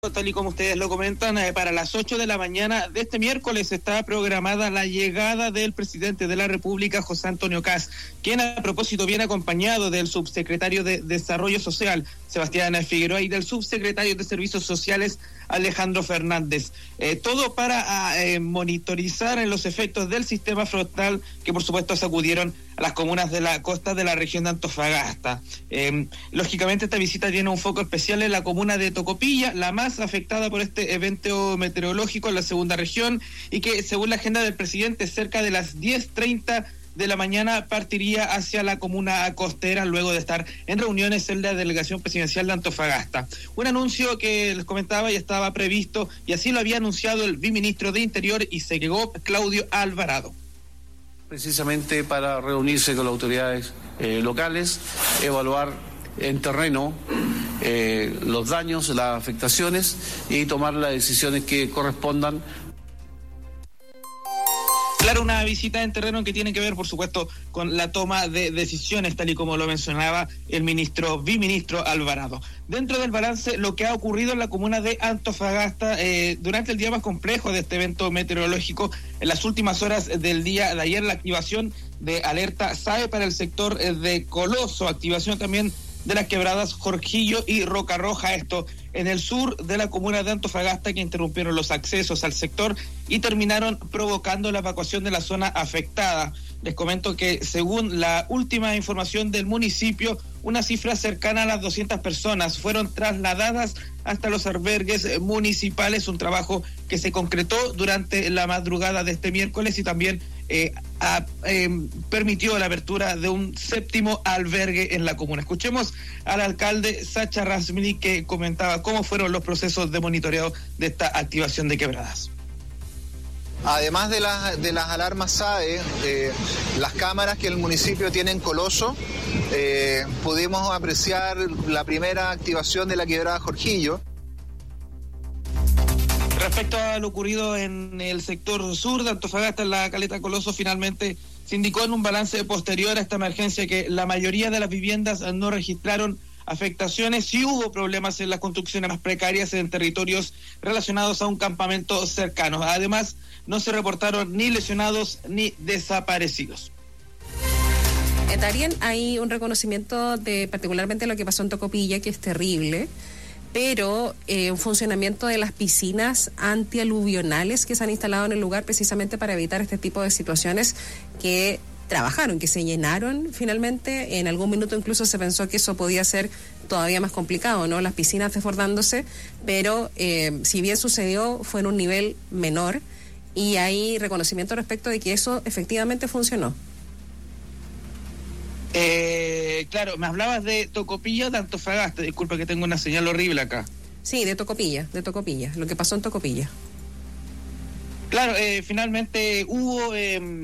Tal y como ustedes lo comentan, para las 8 de la mañana de este miércoles está programada la llegada del presidente de la República, José Antonio Kast, quien a propósito viene acompañado del subsecretario de Desarrollo Social, Sebastián Figueroa, y del subsecretario de Servicios Sociales, Alejandro Fernández. Todo para monitorizar los efectos del sistema frontal que por supuesto sacudieron a las comunas de la costa de la región de Antofagasta. Lógicamente esta visita tiene un foco especial en la comuna de Tocopilla, la más afectada por este evento meteorológico en la segunda región, y que según la agenda del presidente cerca de las 10:30 de la mañana partiría hacia la comuna costera luego de estar en reuniones en la delegación presidencial de Antofagasta. Un anuncio que les comentaba ya estaba previsto y así lo había anunciado el viceministro de Interior y se llegó Claudio Alvarado. Precisamente para reunirse con las autoridades locales, evaluar en terreno los daños, las afectaciones y tomar las decisiones que correspondan. Claro, una visita en terreno que tiene que ver, por supuesto, con la toma de decisiones, tal y como lo mencionaba el viceministro Alvarado. Dentro del balance, lo que ha ocurrido en la comuna de Antofagasta durante el día más complejo de este evento meteorológico, en las últimas horas del día de ayer, la activación de alerta SAE para el sector de Coloso, activación también de las quebradas Jorquillo y Roca Roja, esto en el sur de la comuna de Antofagasta, que interrumpieron los accesos al sector y terminaron provocando la evacuación de la zona afectada. Les comento que según la última información del municipio, una cifra cercana a las 200 personas fueron trasladadas hasta los albergues municipales, un trabajo que se concretó durante la madrugada de este miércoles y también permitió la apertura de un 7º albergue en la comuna. Escuchemos al alcalde Sacha Rasmini, que comentaba cómo fueron los procesos de monitoreo de esta activación de quebradas. Además de las alarmas SAE, las cámaras que el municipio tiene en Coloso, pudimos apreciar la primera activación de la quebrada Jorquillo. Respecto a lo ocurrido en el sector sur de Antofagasta, en la caleta Coloso, finalmente se indicó en un balance posterior a esta emergencia que la mayoría de las viviendas no registraron afectaciones. Sí hubo problemas en las construcciones más precarias en territorios relacionados a un campamento cercano. Además, no se reportaron ni lesionados ni desaparecidos. Darien, hay un reconocimiento de particularmente lo que pasó en Tocopilla, que es terrible, pero un funcionamiento de las piscinas antialuvionales que se han instalado en el lugar precisamente para evitar este tipo de situaciones que trabajaron, que se llenaron finalmente. En algún minuto incluso se pensó que eso podía ser todavía más complicado, ¿no? Las piscinas desbordándose, pero si bien sucedió, fue en un nivel menor y hay reconocimiento respecto de que eso efectivamente funcionó. Claro, me hablabas de Tocopilla, de Antofagasta, disculpa que tengo una señal horrible acá. Sí, de Tocopilla, lo que pasó en Tocopilla. Claro, finalmente hubo,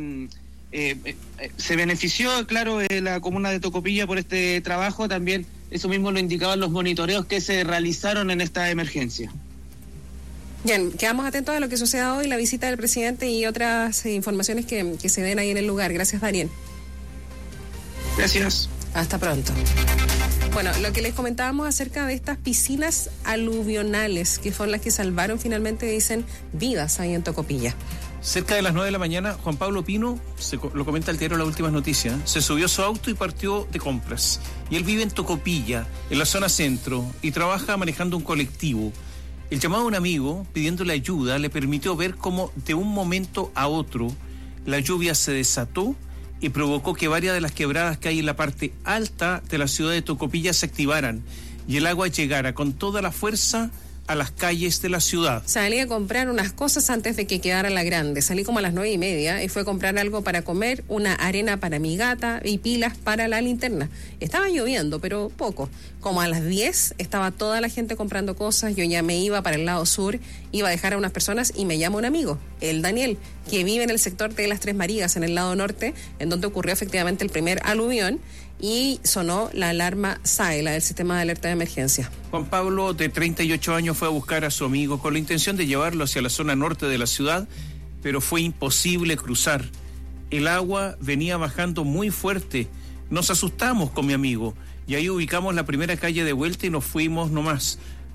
se benefició, claro, la comuna de Tocopilla por este trabajo, también eso mismo lo indicaban los monitoreos que se realizaron en esta emergencia. Bien, quedamos atentos a lo que suceda hoy, la visita del presidente y otras informaciones que se den ahí en el lugar. Gracias, Darien. Gracias. Hasta pronto. Bueno, lo que les comentábamos acerca de estas piscinas aluvionales, que son las que salvaron finalmente, dicen, vidas ahí en Tocopilla. Cerca de las 9 de la mañana, Juan Pablo Pino, lo comenta el diario Las Últimas Noticias, se subió a su auto y partió de compras. Y él vive en Tocopilla, en la zona centro, y trabaja manejando un colectivo. El llamado a un amigo, pidiéndole ayuda, le permitió ver cómo de un momento a otro la lluvia se desató y provocó que varias de las quebradas que hay en la parte alta de la ciudad de Tocopilla se activaran y el agua llegara con toda la fuerza a las calles de la ciudad. Salí a comprar unas cosas antes de que quedara la grande. Salí como a las 9:30 y fue a comprar algo para comer, una arena para mi gata y pilas para la linterna. Estaba lloviendo, pero poco. Como a las 10 estaba toda la gente comprando cosas, yo ya me iba para el lado sur, iba a dejar a unas personas y me llama un amigo, el Daniel, que vive en el sector de las Tres Marías, en el lado norte, en donde ocurrió efectivamente el primer aluvión, y sonó la alarma SAE, la del sistema de alerta de emergencia. Juan Pablo, de 38 años, fue a buscar a su amigo con la intención de llevarlo hacia la zona norte de la ciudad, pero fue imposible cruzar. El agua venía bajando muy fuerte. Nos asustamos con mi amigo y ahí ubicamos la primera calle de vuelta y nos fuimos nomás.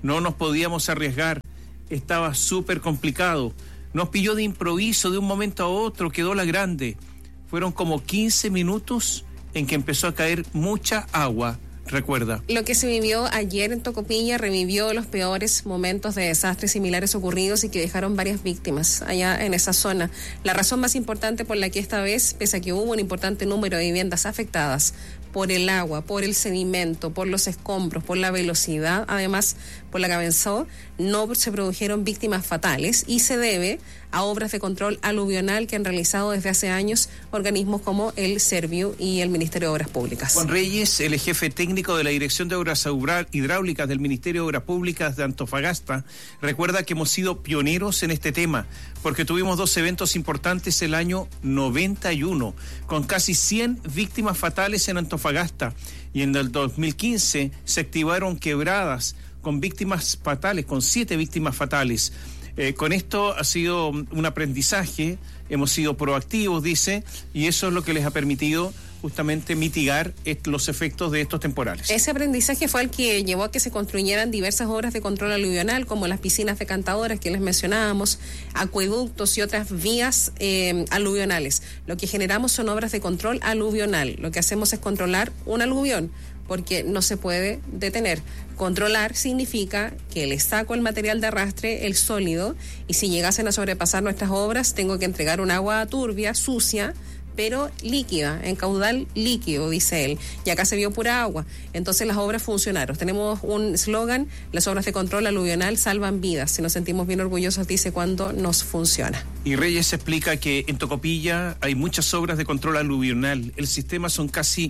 no nos podíamos arriesgar, estaba súper complicado. Nos pilló de improviso, de un momento a otro, quedó la grande. Fueron como 15 minutos en que empezó a caer mucha agua, recuerda. Lo que se vivió ayer en Tocopilla revivió los peores momentos de desastres similares ocurridos y que dejaron varias víctimas allá en esa zona. La razón más importante por la que esta vez, pese a que hubo un importante número de viviendas afectadas por el agua, por el sedimento, por los escombros, por la velocidad, además por la que avanzó, no se produjeron víctimas fatales y se debe a obras de control aluvional que han realizado desde hace años organismos como el Serviu y el Ministerio de Obras Públicas. Juan Reyes, el jefe técnico de la Dirección de Obras Hidráulicas del Ministerio de Obras Públicas de Antofagasta, recuerda que hemos sido pioneros en este tema, porque tuvimos 2 eventos importantes el año 91, con casi 100 víctimas fatales en Antofagasta, y en el 2015 se activaron quebradas con víctimas fatales, con 7 víctimas fatales. Con esto ha sido un aprendizaje, hemos sido proactivos, dice, y eso es lo que les ha permitido justamente mitigar los efectos de estos temporales. Ese aprendizaje fue el que llevó a que se construyeran diversas obras de control aluvional, como las piscinas decantadoras que les mencionábamos, acueductos y otras vías aluvionales. Lo que generamos son obras de control aluvional. Lo que hacemos es controlar un aluvión, porque no se puede detener. Controlar significa que le saco el material de arrastre, el sólido, y si llegasen a sobrepasar nuestras obras, tengo que entregar un agua turbia, sucia, pero líquida, en caudal líquido, dice él. Y acá se vio pura agua. Entonces las obras funcionaron. Tenemos un eslogan: las obras de control aluvional salvan vidas. Si nos sentimos bien orgullosos, dice, cuando nos funciona. Y Reyes explica que en Tocopilla hay muchas obras de control aluvional. El sistema son casi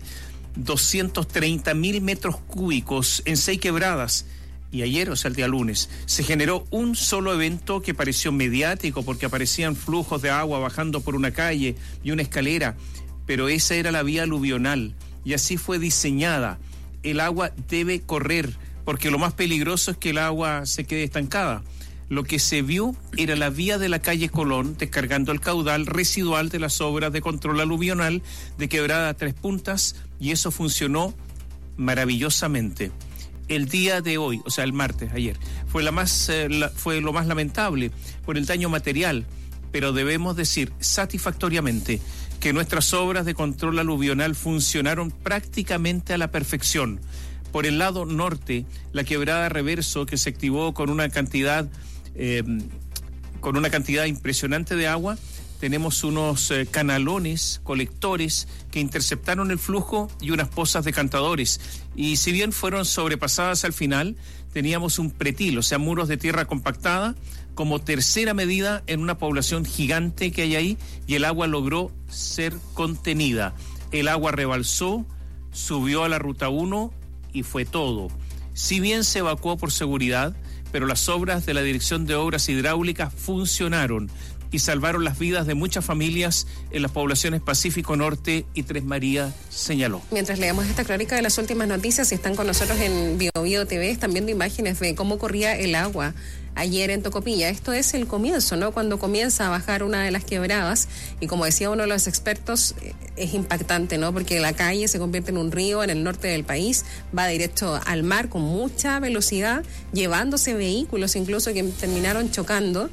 230.000 metros cúbicos en 6 quebradas. Y ayer, o sea, el día lunes, se generó un solo evento que pareció mediático porque aparecían flujos de agua bajando por una calle y una escalera, pero esa era la vía aluvional y así fue diseñada. El agua debe correr porque lo más peligroso es que el agua se quede estancada. Lo que se vio era la vía de la calle Colón descargando el caudal residual de las obras de control aluvional de Quebrada Tres Puntas, y eso funcionó maravillosamente. El día de hoy, o sea, el martes, ayer, fue lo más lamentable por el daño material, pero debemos decir satisfactoriamente que nuestras obras de control aluvional funcionaron prácticamente a la perfección. Por el lado norte, la quebrada Reverso, que se activó con una cantidad impresionante de agua, tenemos unos canalones, colectores que interceptaron el flujo y unas pozas decantadores. Y si bien fueron sobrepasadas al final, teníamos un pretil, o sea, muros de tierra compactada, como tercera medida en una población gigante que hay ahí, y el agua logró ser contenida. El agua rebalsó, subió a la Ruta 1 y fue todo. Si bien se evacuó por seguridad, pero las obras de la Dirección de Obras Hidráulicas funcionaron y salvaron las vidas de muchas familias en las poblaciones Pacífico Norte y Tres Marías, señaló. Mientras leemos esta crónica de las últimas noticias, y están con nosotros en BioBio TV, están viendo imágenes de cómo corría el agua ayer en Tocopilla. Esto es el comienzo, ¿no? Cuando comienza a bajar una de las quebradas, y como decía uno de los expertos, es impactante, ¿no? Porque la calle se convierte en un río en el norte del país, va directo al mar con mucha velocidad, llevándose vehículos incluso que terminaron chocando,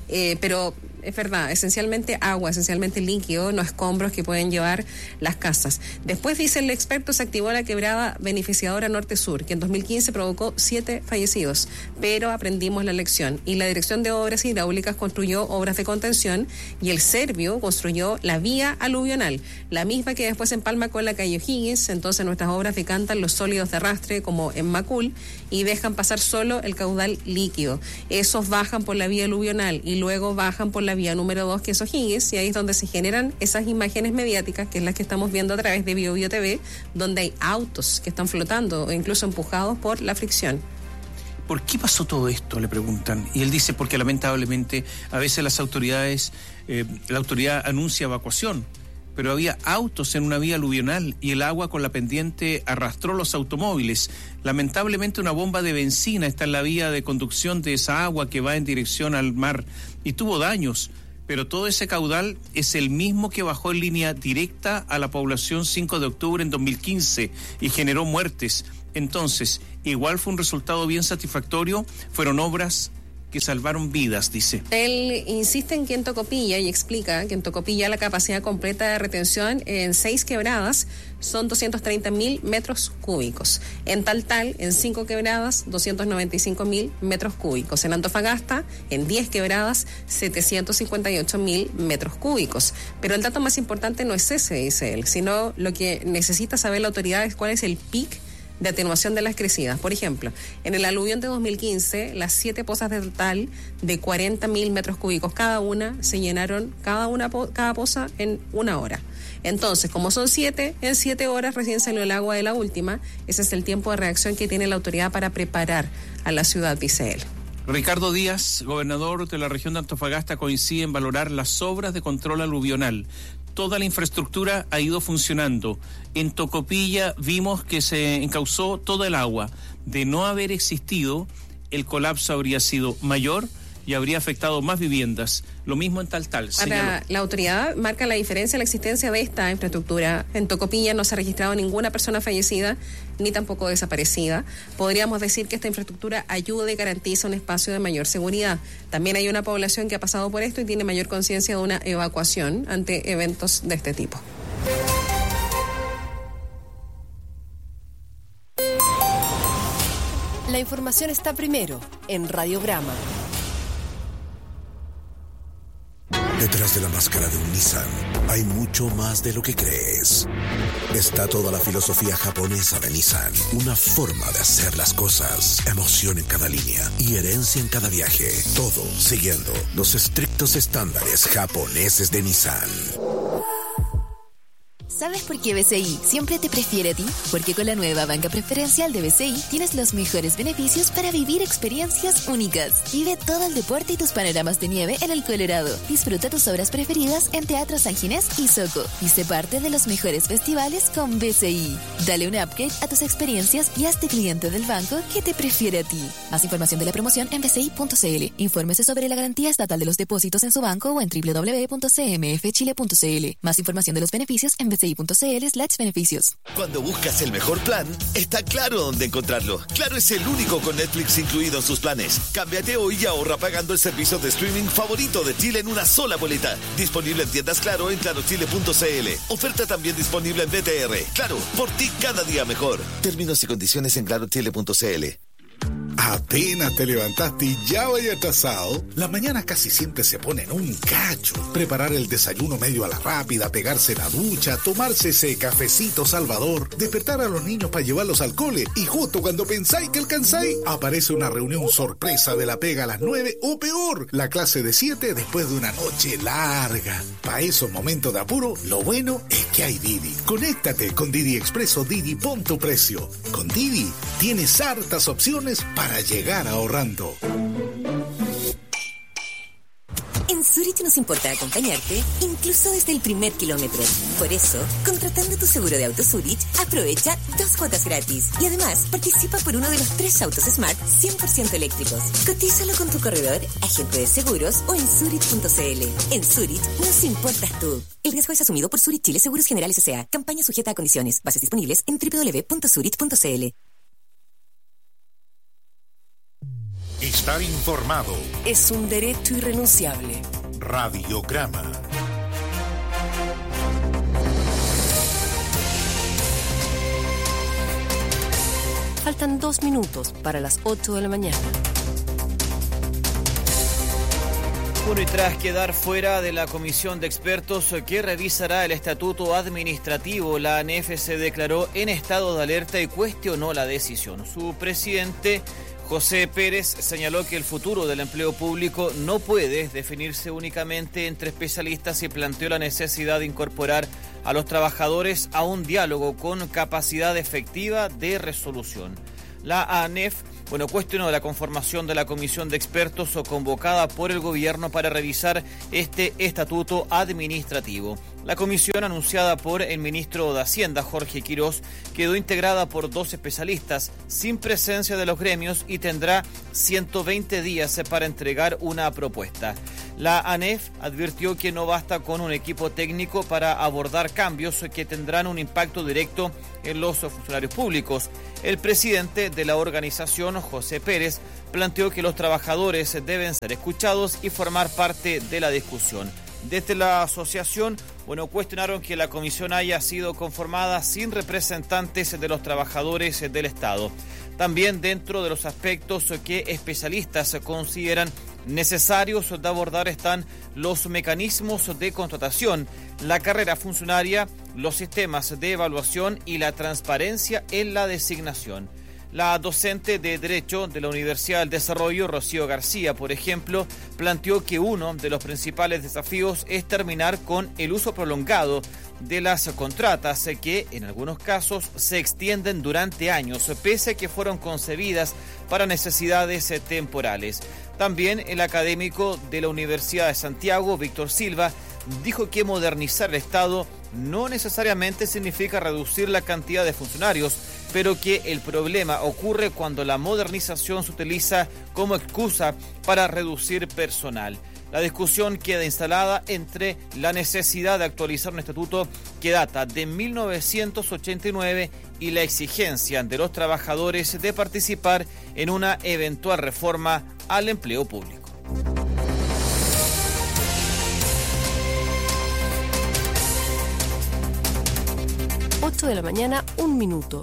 pero es verdad, esencialmente agua, esencialmente líquido, no escombros que pueden llevar las casas. Después, dice el experto, se activó la quebrada beneficiadora norte-sur, que en 2015 provocó 7 fallecidos, pero aprendimos la lección y la Dirección de Obras Hidráulicas construyó obras de contención y el Serviu construyó la vía aluvional, la misma que después empalma con la calle O'Higgins. Entonces nuestras obras decantan los sólidos de arrastre como en Macul y dejan pasar solo el caudal líquido. Esos bajan por la vía aluvional y luego bajan por la vía número 2, que es O'Higgins, y ahí es donde se generan esas imágenes mediáticas, que es las que estamos viendo a través de BioBio TV, donde hay autos que están flotando o incluso empujados por la fricción. ¿Por qué pasó todo esto?, le preguntan. Y él dice, porque lamentablemente a veces las autoridades, la autoridad anuncia evacuación, pero había autos en una vía aluvional y el agua con la pendiente arrastró los automóviles. Lamentablemente una bomba de benzina está en la vía de conducción de esa agua que va en dirección al mar y tuvo daños, pero todo ese caudal es el mismo que bajó en línea directa a la población 5 de octubre en 2015 y generó muertes. Entonces, igual fue un resultado bien satisfactorio, fueron obras que salvaron vidas, dice. Él insiste en que en Tocopilla, y explica que en Tocopilla la capacidad completa de retención en 6 quebradas son 230.000 metros cúbicos. En Taltal, en 5 quebradas, 295.000 metros cúbicos. En Antofagasta, en 10 quebradas, 758.000 metros cúbicos. Pero el dato más importante no es ese, dice él, sino lo que necesita saber la autoridad es cuál es el pic de atenuación de las crecidas. Por ejemplo, en el aluvión de 2015, las 7 pozas de total de 40.000 metros cúbicos cada una, se llenaron cada poza en 1 hora. Entonces, como son 7, en 7 horas recién salió el agua de la última. Ese es el tiempo de reacción que tiene la autoridad para preparar a la ciudad, dice él. Ricardo Díaz, gobernador de la región de Antofagasta, coincide en valorar las obras de control aluvional. Toda la infraestructura ha ido funcionando. En Tocopilla vimos que se encauzó todo el agua. De no haber existido, el colapso habría sido mayor y habría afectado más viviendas. Lo mismo en Taltal. Para la autoridad marca la diferencia la existencia de esta infraestructura. En Tocopilla no se ha registrado ninguna persona fallecida ni tampoco desaparecida. Podríamos decir que esta infraestructura ayuda y garantiza un espacio de mayor seguridad. También hay una población que ha pasado por esto y tiene mayor conciencia de una evacuación ante eventos de este tipo. La información está primero en Radiograma. Detrás de la máscara de un Nissan hay mucho más de lo que crees. Está toda la filosofía japonesa de Nissan, una forma de hacer las cosas, emoción en cada línea y herencia en cada viaje, todo siguiendo los estrictos estándares japoneses de Nissan. ¿Sabes por qué BCI siempre te prefiere a ti? Porque con la nueva banca preferencial de BCI tienes los mejores beneficios para vivir experiencias únicas. Vive todo el deporte y tus panoramas de nieve en el Colorado. Disfruta tus obras preferidas en Teatro San Ginés y Soco. Y sé parte de los mejores festivales con BCI. Dale un upgrade a tus experiencias y hazte cliente del banco que te prefiere a ti. Más información de la promoción en bci.cl. Infórmese sobre la garantía estatal de los depósitos en su banco o en www.cmfchile.cl. Más información de los beneficios en bci.cl/beneficios. Cuando buscas el mejor plan, está Claro dónde encontrarlo. Claro es el único con Netflix incluido en sus planes. Cámbiate hoy y ahorra pagando el servicio de streaming favorito de Chile en una sola boleta. Disponible en tiendas Claro en clarochile.cl. Oferta también disponible en BTR. Claro, por ti cada día mejor. Términos y condiciones en clarochile.cl. Apenas te levantaste y ya vaya atrasado. Las mañanas casi siempre se ponen un cacho. Preparar el desayuno medio a la rápida, pegarse la ducha, tomarse ese cafecito salvador, despertar a los niños para llevarlos al cole y justo cuando pensáis que alcanzáis, aparece una reunión sorpresa de la pega a las 9 o peor, la clase de 7 después de una noche larga. Para esos momentos de apuro, lo bueno es que hay Didi. Conéctate con Didi Express o Didi Pon tu Precio. Con Didi tienes hartas opciones para llegar ahorrando. En Zurich nos importa acompañarte, incluso desde el primer kilómetro. Por eso, contratando tu seguro de auto Zurich, aprovecha 2 cuotas gratis. Y además, participa por uno de los 3 autos Smart 100% eléctricos. Cotízalo con tu corredor, agente de seguros o en Zurich.cl. En Zurich nos importas tú. El riesgo es asumido por Zurich Chile Seguros Generales S.A. Campaña sujeta a condiciones. Bases disponibles en www.zurich.cl. Estar informado es un derecho irrenunciable. Radiograma. Faltan 2 minutos para las 8 de la mañana. Bueno, y tras quedar fuera de la comisión de expertos que revisará el estatuto administrativo, la ANEF se declaró en estado de alerta y cuestionó la decisión. Su presidente, José Pérez, señaló que el futuro del empleo público no puede definirse únicamente entre especialistas y planteó la necesidad de incorporar a los trabajadores a un diálogo con capacidad efectiva de resolución. La ANEF cuestionó la conformación de la comisión de expertos convocada por el gobierno para revisar este estatuto administrativo. La comisión, anunciada por el ministro de Hacienda, Jorge Quirós, quedó integrada por 2 especialistas sin presencia de los gremios y tendrá 120 días para entregar una propuesta. La ANEF advirtió que no basta con un equipo técnico para abordar cambios que tendrán un impacto directo en los funcionarios públicos. El presidente de la organización, José Pérez, planteó que los trabajadores deben ser escuchados y formar parte de la discusión. Desde la asociación, cuestionaron que la comisión haya sido conformada sin representantes de los trabajadores del Estado. También dentro de los aspectos que especialistas consideran necesarios de abordar están los mecanismos de contratación, la carrera funcionaria, los sistemas de evaluación y la transparencia en la designación. La docente de Derecho de la Universidad del Desarrollo, Rocío García, por ejemplo, planteó que uno de los principales desafíos es terminar con el uso prolongado de las contratas que en algunos casos se extienden durante años, pese a que fueron concebidas para necesidades temporales. También el académico de la Universidad de Santiago, Víctor Silva, dijo que modernizar el Estado no necesariamente significa reducir la cantidad de funcionarios, pero que el problema ocurre cuando la modernización se utiliza como excusa para reducir personal. La discusión queda instalada entre la necesidad de actualizar un estatuto que data de 1989 y la exigencia de los trabajadores de participar en una eventual reforma al empleo público. 8 de la mañana, 1 minuto.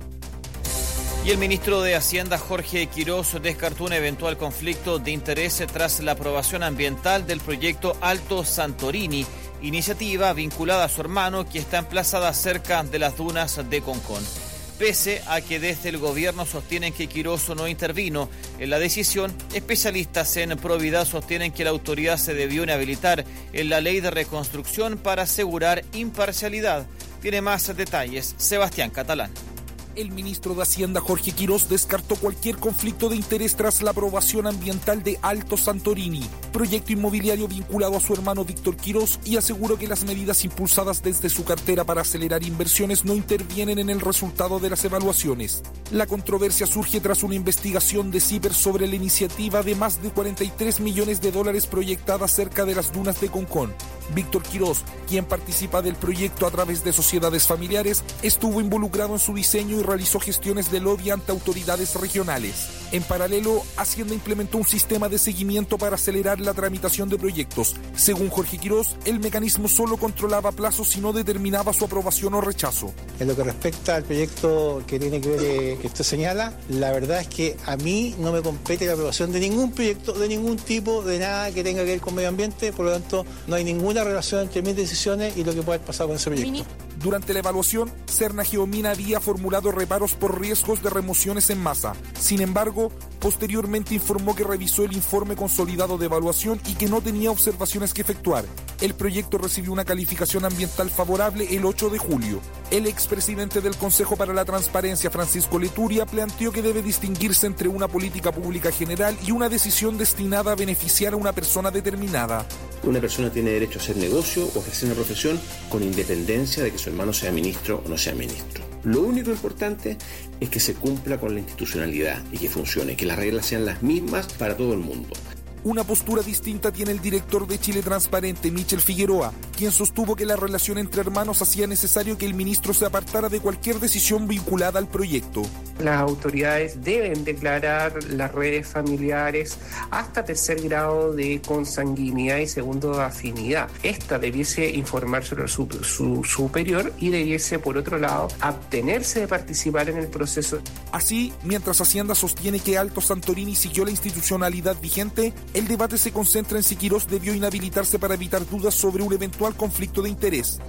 Y el ministro de Hacienda, Jorge Quirós, descartó un eventual conflicto de interés tras la aprobación ambiental del proyecto Alto Santorini, iniciativa vinculada a su hermano que está emplazada cerca de las dunas de Concón. Pese a que desde el gobierno sostienen que Quirós no intervino en la decisión, especialistas en probidad sostienen que la autoridad se debió inhabilitar en la ley de reconstrucción para asegurar imparcialidad. Tiene más detalles Sebastián Catalán. El ministro de Hacienda, Jorge Quirós, descartó cualquier conflicto de interés tras la aprobación ambiental de Alto Santorini, proyecto inmobiliario vinculado a su hermano Víctor Quirós, y aseguró que las medidas impulsadas desde su cartera para acelerar inversiones no intervienen en el resultado de las evaluaciones. La controversia surge tras una investigación de CIPER sobre la iniciativa de más de 43 millones de dólares proyectada cerca de las dunas de Concón. Víctor Quirós, quien participa del proyecto a través de sociedades familiares, estuvo involucrado en su diseño y realizó gestiones de lobby ante autoridades regionales. En paralelo, Hacienda implementó un sistema de seguimiento para acelerar la tramitación de proyectos. Según Jorge Quirós, el mecanismo solo controlaba plazos y no determinaba su aprobación o rechazo. En lo que respecta al proyecto que tiene que ver, que usted señala, la verdad es que a mí no me compete la aprobación de ningún proyecto, de ningún tipo, de nada que tenga que ver con medio ambiente, por lo tanto, no hay ninguna relación entre mis decisiones y lo que pueda haber pasado con ese proyecto. Durante la evaluación, Serna Geomina había formulado reparos por riesgos de remociones en masa. Sin embargo, posteriormente informó que revisó el informe consolidado de evaluación y que no tenía observaciones que efectuar. El proyecto recibió una calificación ambiental favorable el 8 de julio. El expresidente del Consejo para la Transparencia, Francisco Leturia, planteó que debe distinguirse entre una política pública general y una decisión destinada a beneficiar a una persona determinada. Una persona tiene derecho a hacer negocio o ejercer una profesión con independencia de que su hermano sea ministro o no sea ministro. Lo único importante es que se cumpla con la institucionalidad y que funcione, que las reglas sean las mismas para todo el mundo. Una postura distinta tiene el director de Chile Transparente, Michel Figueroa, quien sostuvo que la relación entre hermanos hacía necesario que el ministro se apartara de cualquier decisión vinculada al proyecto. Las autoridades deben declarar las redes familiares hasta 3er grado de consanguinidad y 2º de afinidad. Esta debiese informar sobre su superior y debiese, por otro lado, abstenerse de participar en el proceso. Así, mientras Hacienda sostiene que Alto Santorini siguió la institucionalidad vigente, el debate se concentra en si Quirós debió inhabilitarse para evitar dudas sobre un eventual conflicto de interés.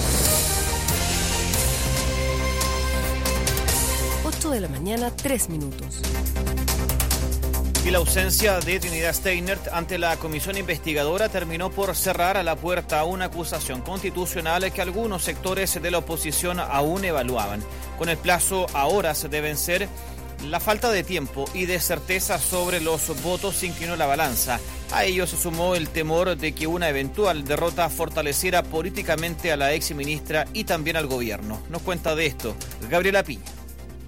8 de la mañana, 3 minutos. Y la ausencia de Trinidad Steinert ante la comisión investigadora terminó por cerrar a la puerta a una acusación constitucional que algunos sectores de la oposición aún evaluaban. Con el plazo a horas de vencer, la falta de tiempo y de certeza sobre los votos inclinó la balanza. A ello se sumó el temor de que una eventual derrota fortaleciera políticamente a la exministra y también al gobierno. Nos cuenta de esto Gabriela Piña.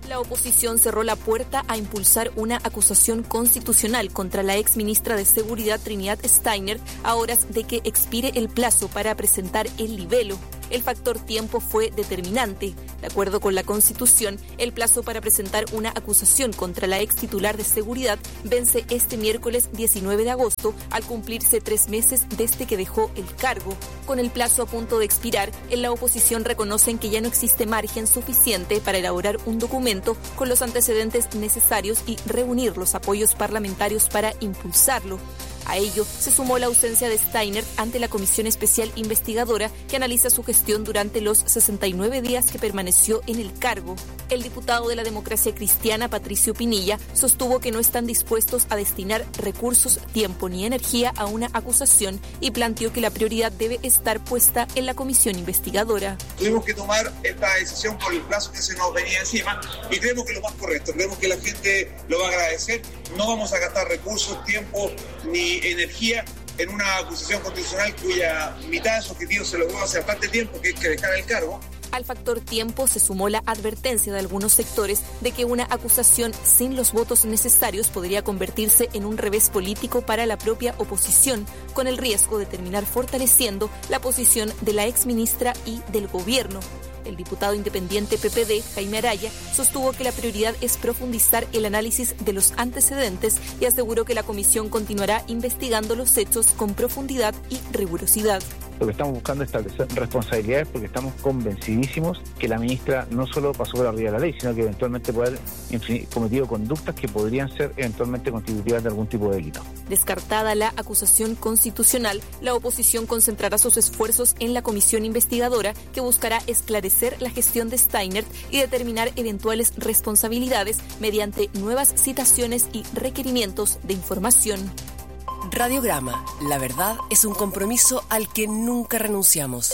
La oposición cerró la puerta a impulsar una acusación constitucional contra la exministra de Seguridad Trinidad Steiner a horas de que expire el plazo para presentar el libelo. El factor tiempo fue determinante. De acuerdo con la Constitución, el plazo para presentar una acusación contra la ex titular de Seguridad vence este miércoles 19 de agosto al cumplirse 3 meses desde que dejó el cargo. Con el plazo a punto de expirar, en la oposición reconocen que ya no existe margen suficiente para elaborar un documento con los antecedentes necesarios y reunir los apoyos parlamentarios para impulsarlo. A ello se sumó la ausencia de Steiner ante la Comisión Especial Investigadora que analiza su gestión durante los 69 días que permaneció en el cargo. El diputado de la Democracia Cristiana, Patricio Pinilla, sostuvo que no están dispuestos a destinar recursos, tiempo ni energía a una acusación y planteó que la prioridad debe estar puesta en la Comisión Investigadora. Tuvimos que tomar esta decisión por el plazo que se nos venía encima y creemos que es lo más correcto, creemos que la gente lo va a agradecer. No vamos a gastar recursos, tiempo ni energía en una acusación constitucional cuya mitad de su objetivo se logró hace bastante tiempo, que es que dejar el cargo. Al factor tiempo se sumó la advertencia de algunos sectores de que una acusación sin los votos necesarios podría convertirse en un revés político para la propia oposición, con el riesgo de terminar fortaleciendo la posición de la exministra y del gobierno. El diputado independiente PPD, Jaime Araya, sostuvo que la prioridad es profundizar el análisis de los antecedentes y aseguró que la comisión continuará investigando los hechos con profundidad y rigurosidad. Lo que estamos buscando es establecer responsabilidades porque estamos convencidísimos que la ministra no solo pasó por arriba de la ley, sino que eventualmente puede haber cometido conductas que podrían ser eventualmente constitutivas de algún tipo de delito. Descartada la acusación constitucional, la oposición concentrará sus esfuerzos en la comisión investigadora que buscará esclarecer la gestión de Steiner y determinar eventuales responsabilidades mediante nuevas citaciones y requerimientos de información. Radiograma, la verdad es un compromiso al que nunca renunciamos.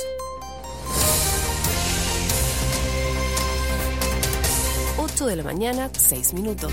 8 de la mañana, 6 minutos.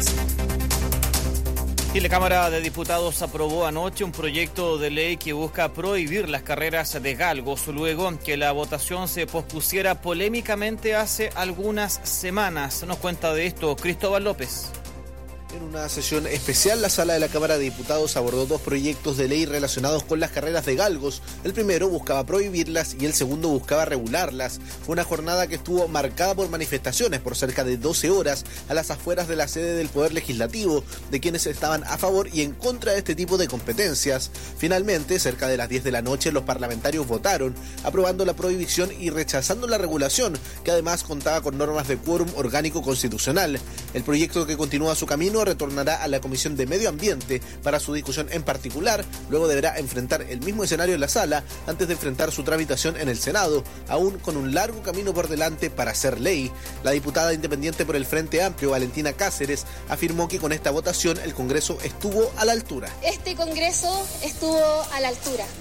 Y la Cámara de Diputados aprobó anoche un proyecto de ley que busca prohibir las carreras de galgos luego que la votación se pospusiera polémicamente hace algunas semanas. Nos cuenta de esto Cristóbal López. En una sesión especial, la Sala de la Cámara de Diputados abordó 2 proyectos de ley relacionados con las carreras de galgos. El primero buscaba prohibirlas y el segundo buscaba regularlas. Fue una jornada que estuvo marcada por manifestaciones por cerca de 12 horas a las afueras de la sede del Poder Legislativo, de quienes estaban a favor y en contra de este tipo de competencias. Finalmente, cerca de las 10 de la noche, los parlamentarios votaron, aprobando la prohibición y rechazando la regulación, que además contaba con normas de quórum orgánico constitucional. El proyecto, que continúa su camino, retornará a la Comisión de Medio Ambiente para su discusión en particular. Luego deberá enfrentar el mismo escenario en la sala antes de enfrentar su tramitación en el Senado, aún con un largo camino por delante para ser ley. La diputada independiente por el Frente Amplio, Valentina Cáceres, afirmó que con esta votación el Congreso estuvo a la altura. Este Congreso estuvo a la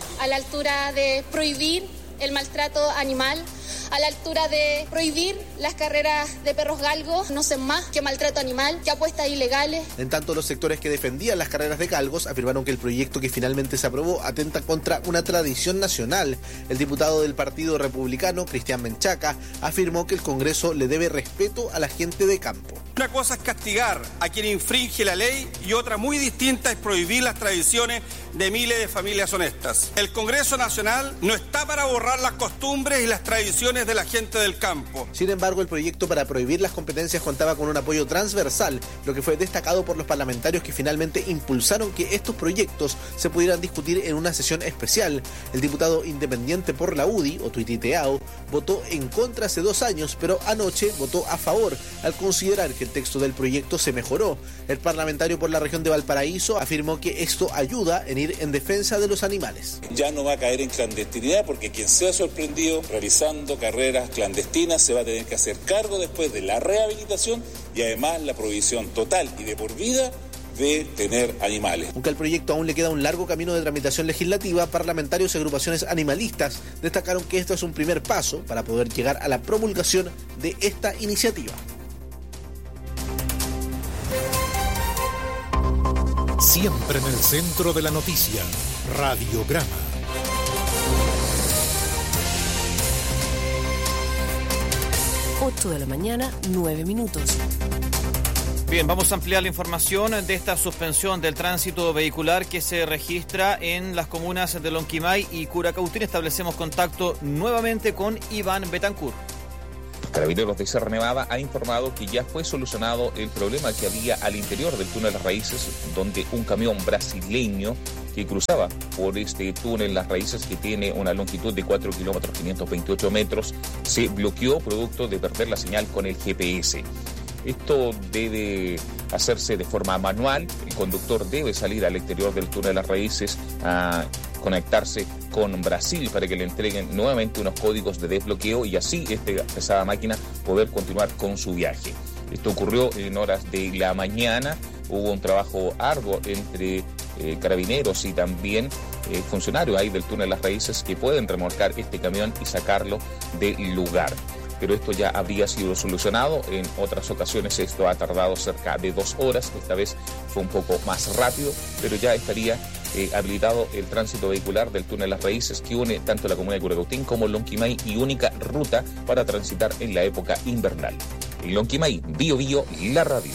altura de prohibir el maltrato animal, a la altura de prohibir las carreras de perros galgos, no sé más que maltrato animal, que apuestas ilegales. En tanto, los sectores que defendían las carreras de galgos afirmaron que el proyecto que finalmente se aprobó atenta contra una tradición nacional. El diputado del Partido Republicano, Cristian Menchaca, afirmó que el Congreso le debe respeto a la gente de campo. Una cosa es castigar a quien infringe la ley y otra muy distinta es prohibir las tradiciones de miles de familias honestas. El Congreso Nacional no está para borrar las costumbres y las tradiciones de la gente del campo. Sin embargo, el proyecto para prohibir las competencias contaba con un apoyo transversal, lo que fue destacado por los parlamentarios que finalmente impulsaron que estos proyectos se pudieran discutir en una sesión especial. El diputado independiente por la UDI, Otuititeao, votó en contra hace 2 años, pero anoche votó a favor al considerar que el texto del proyecto se mejoró. El parlamentario por la región de Valparaíso afirmó que esto ayuda en ir en defensa de los animales. Ya no va a caer en clandestinidad porque quien sea sorprendido realizando carreras clandestinas se va a tener que hacer cargo después de la rehabilitación y además la prohibición total y de por vida de tener animales. Aunque al proyecto aún le queda un largo camino de tramitación legislativa, parlamentarios y agrupaciones animalistas destacaron que esto es un primer paso para poder llegar a la promulgación de esta iniciativa. Siempre en el centro de la noticia, Radiograma. 8 de la mañana, 9 minutos. Bien, vamos a ampliar la información de esta suspensión del tránsito vehicular que se registra en las comunas de Lonquimay y Curacautín. Establecemos contacto nuevamente con Iván Betancourt. Carabineros de Sierra Nevada ha informado que ya fue solucionado el problema que había al interior del túnel Las Raíces, donde un camión brasileño que cruzaba por este túnel Las Raíces, que tiene una longitud de 4 kilómetros 528 metros, se bloqueó producto de perder la señal con el GPS. Esto debe hacerse de forma manual. El conductor debe salir al exterior del túnel Las Raíces a conectarse con Brasil para que le entreguen nuevamente unos códigos de desbloqueo y así esta pesada máquina poder continuar con su viaje. Esto ocurrió en horas de la mañana. Hubo un trabajo arduo entre carabineros y también funcionarios ahí del túnel Las Raíces que pueden remolcar este camión y sacarlo del lugar. Pero esto ya había sido solucionado. En otras ocasiones esto ha tardado cerca de 2 horas. Esta vez fue un poco más rápido, pero ya estaría habilitado el tránsito vehicular del túnel Las Raíces, que une tanto la comuna de Curacautín como Lonquimay y única ruta para transitar en la época invernal. En Lonquimay, Bío Bío, la radio.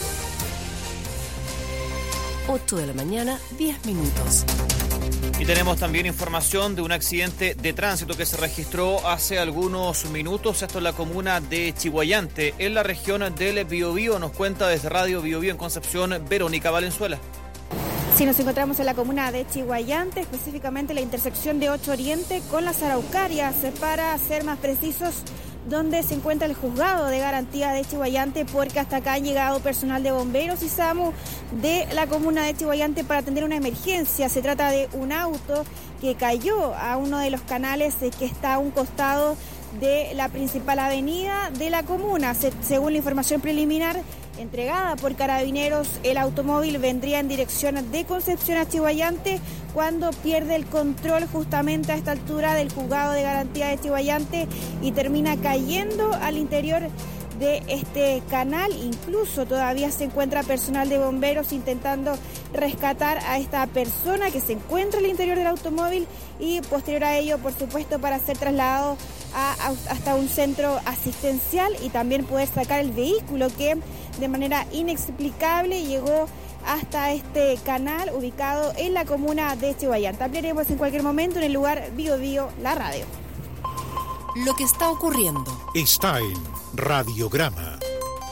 8 de la mañana, 10 minutos. Y tenemos también información de un accidente de tránsito que se registró hace algunos minutos. Esto en la comuna de Chiguayante, en la región del Biobío. Nos cuenta desde Radio Biobío en Concepción, Verónica Valenzuela. Sí, nos encontramos en la comuna de Chiguayante, específicamente la intersección de 8 Oriente con las Araucarias, para ser más precisos, donde se encuentra el juzgado de garantía de Chiguayante, porque hasta acá han llegado personal de bomberos y SAMU de la comuna de Chiguayante para atender una emergencia. Se trata de un auto que cayó a uno de los canales que está a un costado de la principal avenida de la comuna. Según la información preliminar entregada por Carabineros, el automóvil vendría en dirección de Concepción a Chiguayante cuando pierde el control justamente a esta altura del juzgado de garantía de Chiguayante y termina cayendo al interior de este canal. Incluso todavía se encuentra personal de bomberos intentando rescatar a esta persona que se encuentra al interior del automóvil y posterior a ello, por supuesto, para ser trasladado hasta un centro asistencial y también poder sacar el vehículo que de manera inexplicable llegó hasta este canal ubicado en la comuna de Chiguayante. Ampliaremos en cualquier momento en el lugar Bío Bío, la radio. Lo que está ocurriendo está en Radiograma.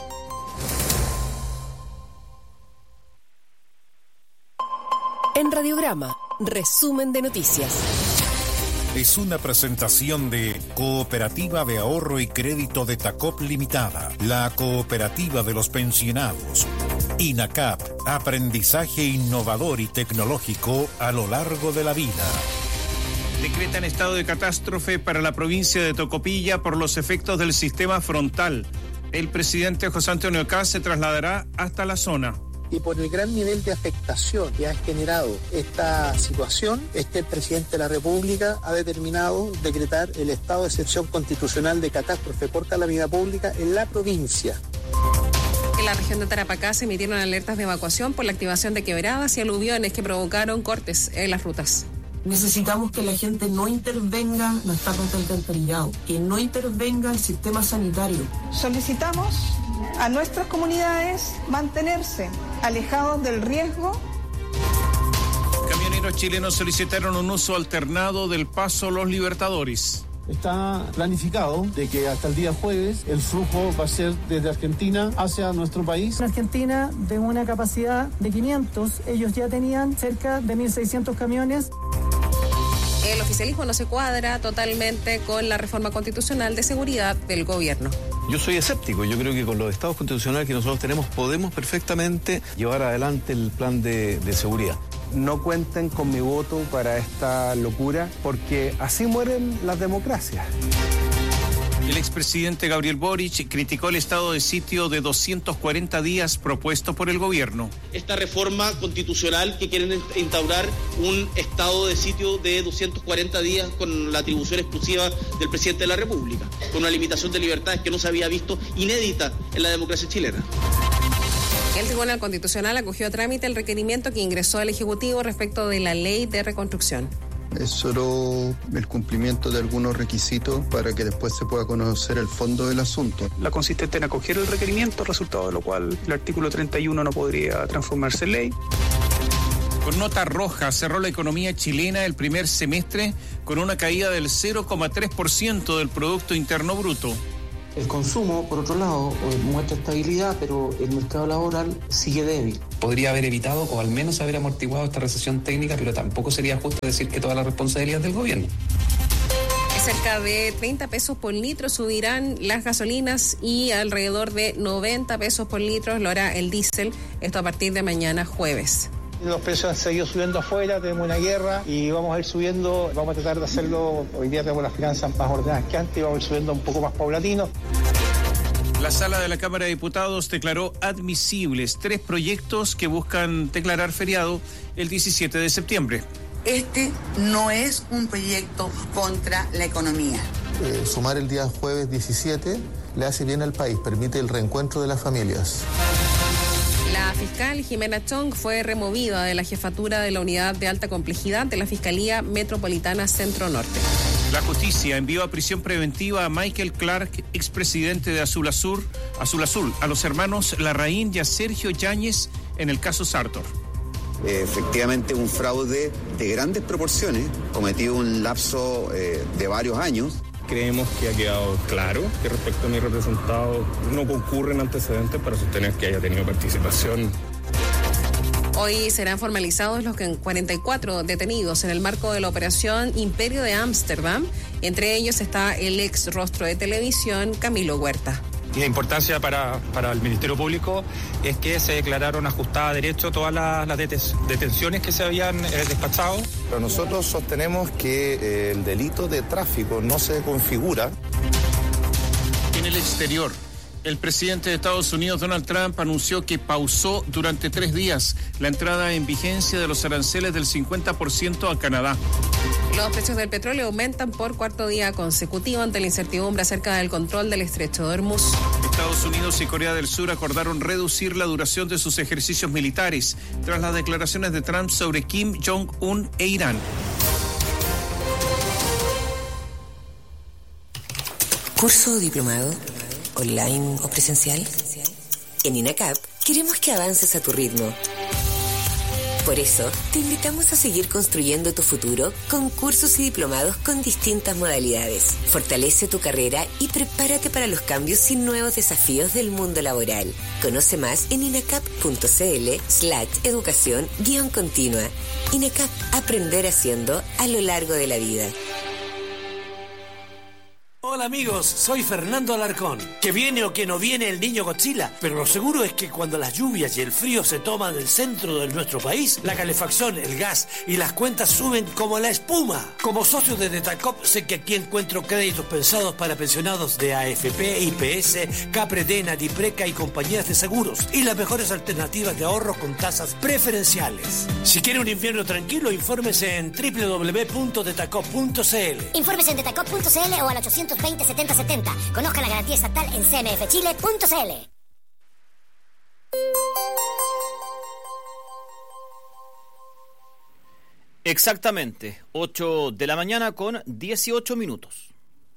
En Radiograma, resumen de noticias. Es una presentación de Cooperativa de Ahorro y Crédito de Tacop Limitada, la cooperativa de los pensionados. INACAP, aprendizaje innovador y tecnológico a lo largo de la vida. Decretan estado de catástrofe para la provincia de Tocopilla por los efectos del sistema frontal. El presidente José Antonio Kast se trasladará hasta la zona. Y por el gran nivel de afectación que ha generado esta situación, el presidente de la República ha determinado decretar el estado de excepción constitucional de catástrofe por calamidad pública en la provincia. En la región de Tarapacá se emitieron alertas de evacuación por la activación de quebradas y aluviones que provocaron cortes en las rutas. Necesitamos que la gente no intervenga las tapas del alcantarillado, que no intervenga el sistema sanitario. Solicitamos a nuestras comunidades mantenerse alejados del riesgo. Camioneros chilenos solicitaron un uso alternado del paso Los Libertadores. Está planificado de que hasta el día jueves el flujo va a ser desde Argentina hacia nuestro país. En Argentina, de una capacidad de 500, ellos ya tenían cerca de 1.600 camiones. El oficialismo no se cuadra totalmente con la reforma constitucional de seguridad del gobierno. Yo soy escéptico, yo creo que con los estados constitucionales que nosotros tenemos podemos perfectamente llevar adelante el plan de seguridad. No cuenten con mi voto para esta locura, porque así mueren las democracias. El expresidente Gabriel Boric criticó el estado de sitio de 240 días propuesto por el gobierno. Esta reforma constitucional que quieren instaurar un estado de sitio de 240 días con la atribución exclusiva del presidente de la República, con una limitación de libertades que no se había visto, inédita en la democracia chilena. El Tribunal Constitucional acogió a trámite el requerimiento que ingresó al Ejecutivo respecto de la Ley de Reconstrucción. Es solo el cumplimiento de algunos requisitos para que después se pueda conocer el fondo del asunto. La consistente en acoger el requerimiento, resultado de lo cual el artículo 31 no podría transformarse en ley. Con nota roja cerró la economía chilena el primer semestre con una caída del 0,3% del Producto Interno Bruto. El consumo, por otro lado, muestra estabilidad, pero el mercado laboral sigue débil. Podría haber evitado o al menos haber amortiguado esta recesión técnica, pero tampoco sería justo decir que toda la responsabilidad es del gobierno. Cerca de 30 pesos por litro subirán las gasolinas y alrededor de 90 pesos por litro lo hará el diésel, esto a partir de mañana jueves. Los precios han seguido subiendo afuera, tenemos una guerra y vamos a ir subiendo, vamos a tratar de hacerlo, hoy día tenemos las finanzas más ordenadas que antes y vamos a ir subiendo un poco más paulatino. La Sala de la Cámara de Diputados declaró admisibles 3 proyectos que buscan declarar feriado el 17 de septiembre. Este no es un proyecto contra la economía. Sumar el día jueves 17 le hace bien al país, permite el reencuentro de las familias. La fiscal Jimena Chong fue removida de la jefatura de la Unidad de Alta Complejidad de la Fiscalía Metropolitana Centro Norte. La justicia envió a prisión preventiva a Michael Clark, expresidente de Azul Azul, a los hermanos Larraín y a Sergio Yáñez en el caso Sartor. Efectivamente, un fraude de grandes proporciones, cometido en un lapso de varios años. Creemos que ha quedado claro que respecto a mi representado no concurren antecedentes para sostener que haya tenido participación. Hoy serán formalizados los 44 detenidos en el marco de la operación Imperio de Ámsterdam. Entre ellos está el ex rostro de televisión Camilo Huerta. La importancia para el Ministerio Público es que se declararon ajustadas a derecho todas las detenciones que se habían despachado. Pero nosotros sostenemos que el delito de tráfico no se configura. En el exterior, el presidente de Estados Unidos, Donald Trump, anunció que pausó durante 3 días la entrada en vigencia de los aranceles del 50% a Canadá. Los precios del petróleo aumentan por 4º día consecutivo ante la incertidumbre acerca del control del estrecho de Hormuz. Estados Unidos y Corea del Sur acordaron reducir la duración de sus ejercicios militares tras las declaraciones de Trump sobre Kim Jong-un e Irán. ¿Curso o diplomado? ¿Online o presencial? En INACAP queremos que avances a tu ritmo. Por eso, te invitamos a seguir construyendo tu futuro con cursos y diplomados con distintas modalidades. Fortalece tu carrera y prepárate para los cambios y nuevos desafíos del mundo laboral. Conoce más en inacap.cl/educación-continua. INACAP, aprender haciendo a lo largo de la vida. Hola amigos, soy Fernando Alarcón. Que viene o que no viene el niño Godzilla, pero lo seguro es que cuando las lluvias y el frío se toman el centro de nuestro país, la calefacción, el gas y las cuentas suben como la espuma. Como socio de Detacop sé que aquí encuentro créditos pensados para pensionados de AFP, IPS, Capredena, Dipreca y compañías de seguros y las mejores alternativas de ahorro con tasas preferenciales. Si quiere un invierno tranquilo, infórmese en www.detacop.cl. Infórmese en detacop.cl o al 820-7070. Conozca la garantía estatal en cmfchile.cl. Exactamente, 8 de la mañana con 18 minutos.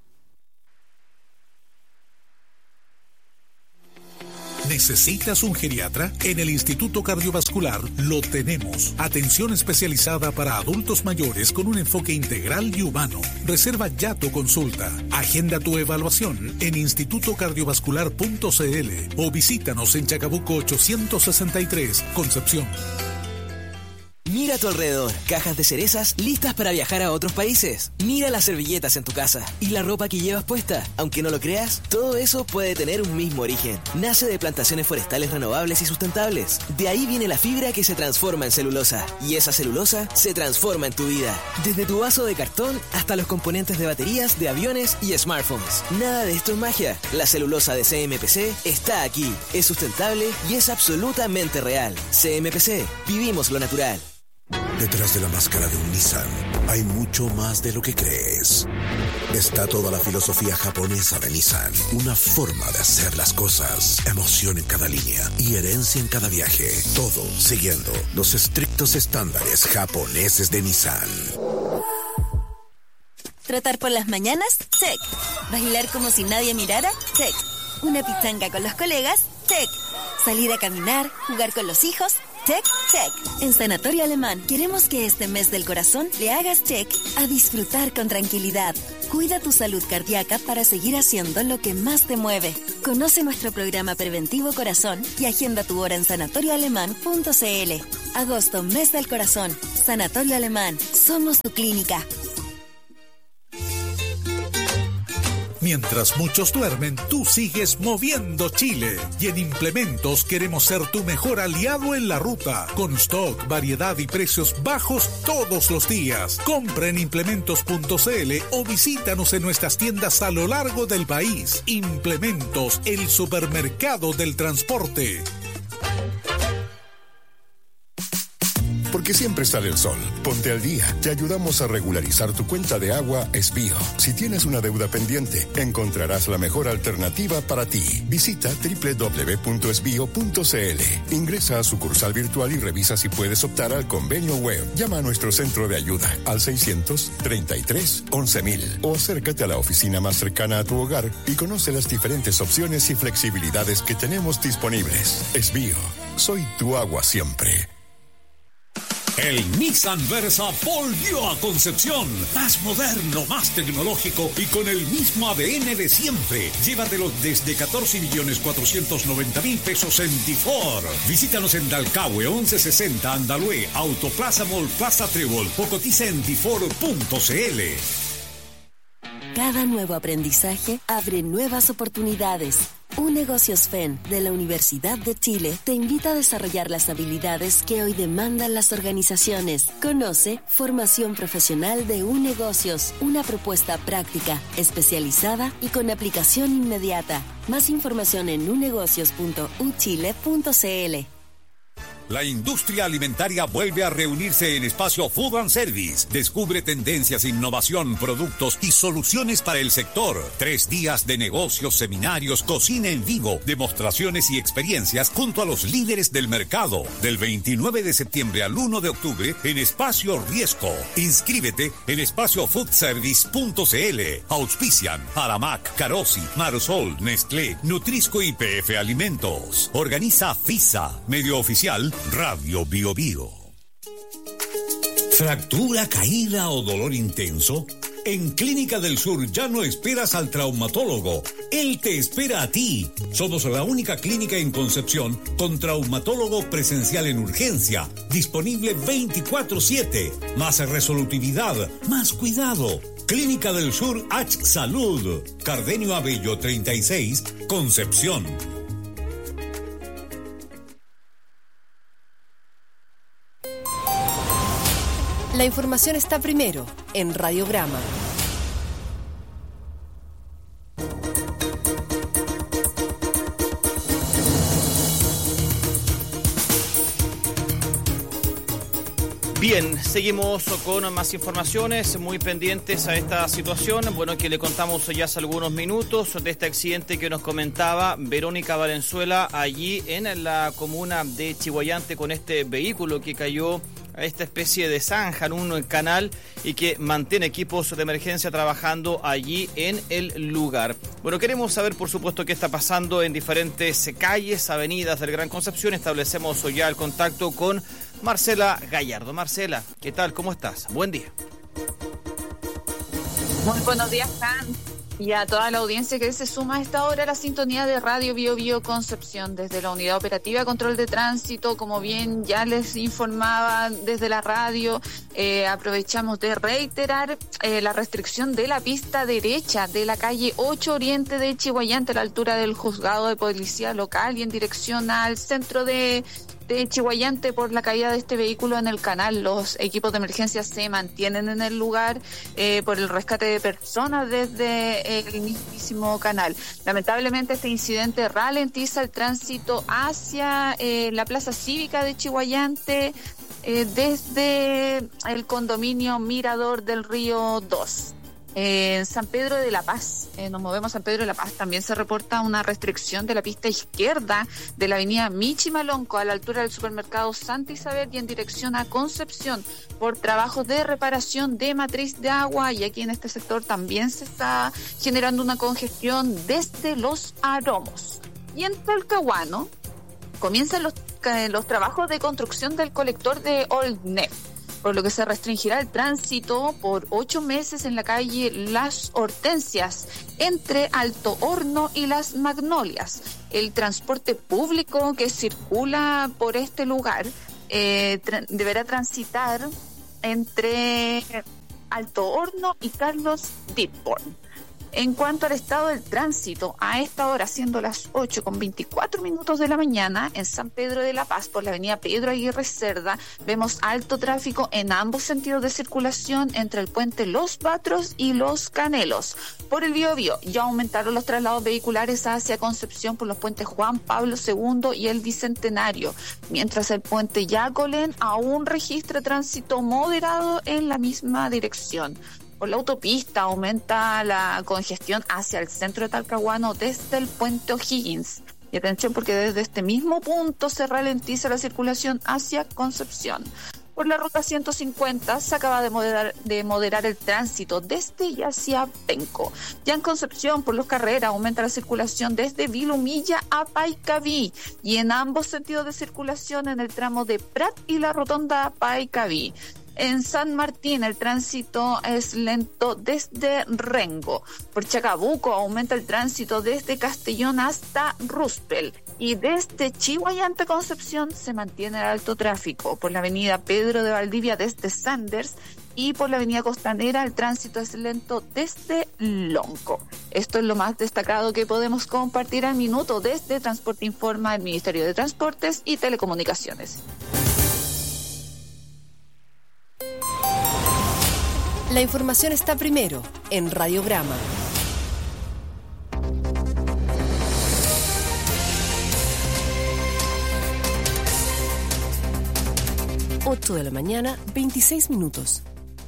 ¿Necesitas un geriatra? En el Instituto Cardiovascular lo tenemos. Atención especializada para adultos mayores con un enfoque integral y humano. Reserva ya tu consulta. Agenda tu evaluación en institutocardiovascular.cl o visítanos en Chacabuco 863, Concepción. Mira a tu alrededor, cajas de cerezas listas para viajar a otros países. Mira las servilletas en tu casa y la ropa que llevas puesta. Aunque no lo creas, todo eso puede tener un mismo origen. Nace de plantaciones forestales renovables y sustentables. De ahí viene la fibra que se transforma en celulosa. Y esa celulosa se transforma en tu vida. Desde tu vaso de cartón hasta los componentes de baterías, de aviones y smartphones. Nada de esto es magia. La celulosa de CMPC está aquí. Es sustentable y es absolutamente real. CMPC, vivimos lo natural. Detrás de la máscara de un Nissan hay mucho más de lo que crees. Está toda la filosofía japonesa de Nissan, una forma de hacer las cosas, emoción en cada línea y herencia en cada viaje, todo siguiendo los estrictos estándares japoneses de Nissan. ¿Trotar por las mañanas? Check. ¿Bailar como si nadie mirara? Check. ¿Una pichanga con los colegas? Check. ¿Salir a caminar? ¿Jugar con los hijos? Check, check. En Sanatorio Alemán queremos que este mes del corazón le hagas check a disfrutar con tranquilidad. Cuida tu salud cardíaca para seguir haciendo lo que más te mueve. Conoce nuestro programa preventivo corazón y agenda tu hora en sanatorioalemán.cl. Agosto, mes del corazón. Sanatorio Alemán. Somos tu clínica. Mientras muchos duermen, tú sigues moviendo Chile. Y en Implementos queremos ser tu mejor aliado en la ruta. Con stock, variedad y precios bajos todos los días. Compra en implementos.cl o visítanos en nuestras tiendas a lo largo del país. Implementos, el supermercado del transporte. Porque siempre sale el sol. Ponte al día. Te ayudamos a regularizar tu cuenta de agua Esbío. Si tienes una deuda pendiente, encontrarás la mejor alternativa para ti. Visita www.esbio.cl. Ingresa a sucursal virtual y revisa si puedes optar al convenio web. Llama a nuestro centro de ayuda al 633-11.000 o acércate a la oficina más cercana a tu hogar y conoce las diferentes opciones y flexibilidades que tenemos disponibles. Esbío. Soy tu agua siempre. El Nissan Versa volvió a Concepción. Más moderno, más tecnológico y con el mismo ADN de siempre. Llévatelo desde 14.490.000 pesos en Tifor. Visítanos en Dalcahue 1160 Andalue, Autoplaza Mall Plaza Trébol o cotiza en tifor.cl. Cada nuevo aprendizaje abre nuevas oportunidades. UNegocios FEN de la Universidad de Chile te invita a desarrollar las habilidades que hoy demandan las organizaciones. Conoce Formación Profesional de UNegocios, una propuesta práctica, especializada y con aplicación inmediata. Más información en unegocios.uchile.cl. La industria alimentaria vuelve a reunirse en Espacio Food and Service. Descubre tendencias, innovación, productos y soluciones para el sector. 3 días de negocios, seminarios, cocina en vivo, demostraciones y experiencias junto a los líderes del mercado. Del 29 de septiembre al 1 de octubre en Espacio Riesco. Inscríbete en espaciofoodservice.cl. Auspician Aramac, Carosi, Marsol, Nestlé, Nutrisco y PF Alimentos. Organiza FISA, medio oficial Radio Bio Bio. ¿Fractura, caída o dolor intenso? En Clínica del Sur ya no esperas al traumatólogo. Él te espera a ti. Somos la única clínica en Concepción con traumatólogo presencial en urgencia. Disponible 24/7. Más resolutividad, más cuidado. Clínica del Sur H Salud. Cardenio Abello 36, Concepción. La información está primero en Radiograma. Bien, seguimos con más informaciones, muy pendientes a esta situación. Bueno, que le contamos ya hace algunos minutos de este accidente que nos comentaba Verónica Valenzuela allí en la comuna de Chiguayante con este vehículo que cayó a esta especie de zanja en un canal y que mantiene equipos de emergencia trabajando allí en el lugar. Bueno, queremos saber, por supuesto, qué está pasando en diferentes calles, avenidas del Gran Concepción. Establecemos ya el contacto con Marcela Gallardo. Marcela, ¿qué tal? ¿Cómo estás? Buen día. Muy buenos días, Juan. Y a toda la audiencia que se suma a esta hora a la sintonía de Radio Bio Bio Concepción desde la Unidad Operativa de Control de Tránsito. Como bien ya les informaba desde la radio, aprovechamos de reiterar la restricción de la pista derecha de la calle 8 Oriente de Chiguayante a la altura del Juzgado de Policía Local y en dirección al centro de Chiguayante por la caída de este vehículo en el canal. Los equipos de emergencia se mantienen en el lugar por el rescate de personas desde el mismísimo canal. Lamentablemente este incidente ralentiza el tránsito hacia la plaza cívica de Chiguayante desde el condominio Mirador del Río 2. En San Pedro de la Paz, nos movemos a San Pedro de la Paz, también se reporta una restricción de la pista izquierda de la avenida Michimalonco a la altura del supermercado Santa Isabel y en dirección a Concepción por trabajos de reparación de matriz de agua, y aquí en este sector también se está generando una congestión desde Los Aromos. Y en Talcahuano comienzan los trabajos de construcción del colector de Olnef, por lo que se restringirá el tránsito por 8 meses en la calle Las Hortensias, entre Alto Horno y Las Magnolias. El transporte público que circula por este lugar deberá transitar entre Alto Horno y Carlos Dipborn. En cuanto al estado del tránsito, a esta hora, siendo las 8:24 de la mañana, en San Pedro de la Paz, por la avenida Pedro Aguirre Cerda, vemos alto tráfico en ambos sentidos de circulación entre el puente Los Batros y Los Canelos. Por el Biobío, ya aumentaron los traslados vehiculares hacia Concepción por los puentes Juan Pablo II y el Bicentenario, mientras el puente Yacolén aún registra tránsito moderado en la misma dirección. Por la autopista aumenta la congestión hacia el centro de Talcahuano desde el puente O'Higgins. Y atención, porque desde este mismo punto se ralentiza la circulación hacia Concepción. Por la ruta 150 se acaba de moderar el tránsito desde y hacia Penco. Ya en Concepción, por los Carreras, aumenta la circulación desde Vilumilla a Paicaví. Y en ambos sentidos de circulación en el tramo de Prat y la rotonda a Paicaví. En San Martín el tránsito es lento desde Rengo. Por Chacabuco aumenta el tránsito desde Castellón hasta Ruspel. Y desde Chihuayante Concepción se mantiene el alto tráfico. Por la avenida Pedro de Valdivia desde Sanders y por la avenida Costanera el tránsito es lento desde Lonco. Esto es lo más destacado que podemos compartir al minuto desde Transporte Informa, el Ministerio de Transportes y Telecomunicaciones. La información está primero en Radiograma. 8 de la mañana, 26 minutos.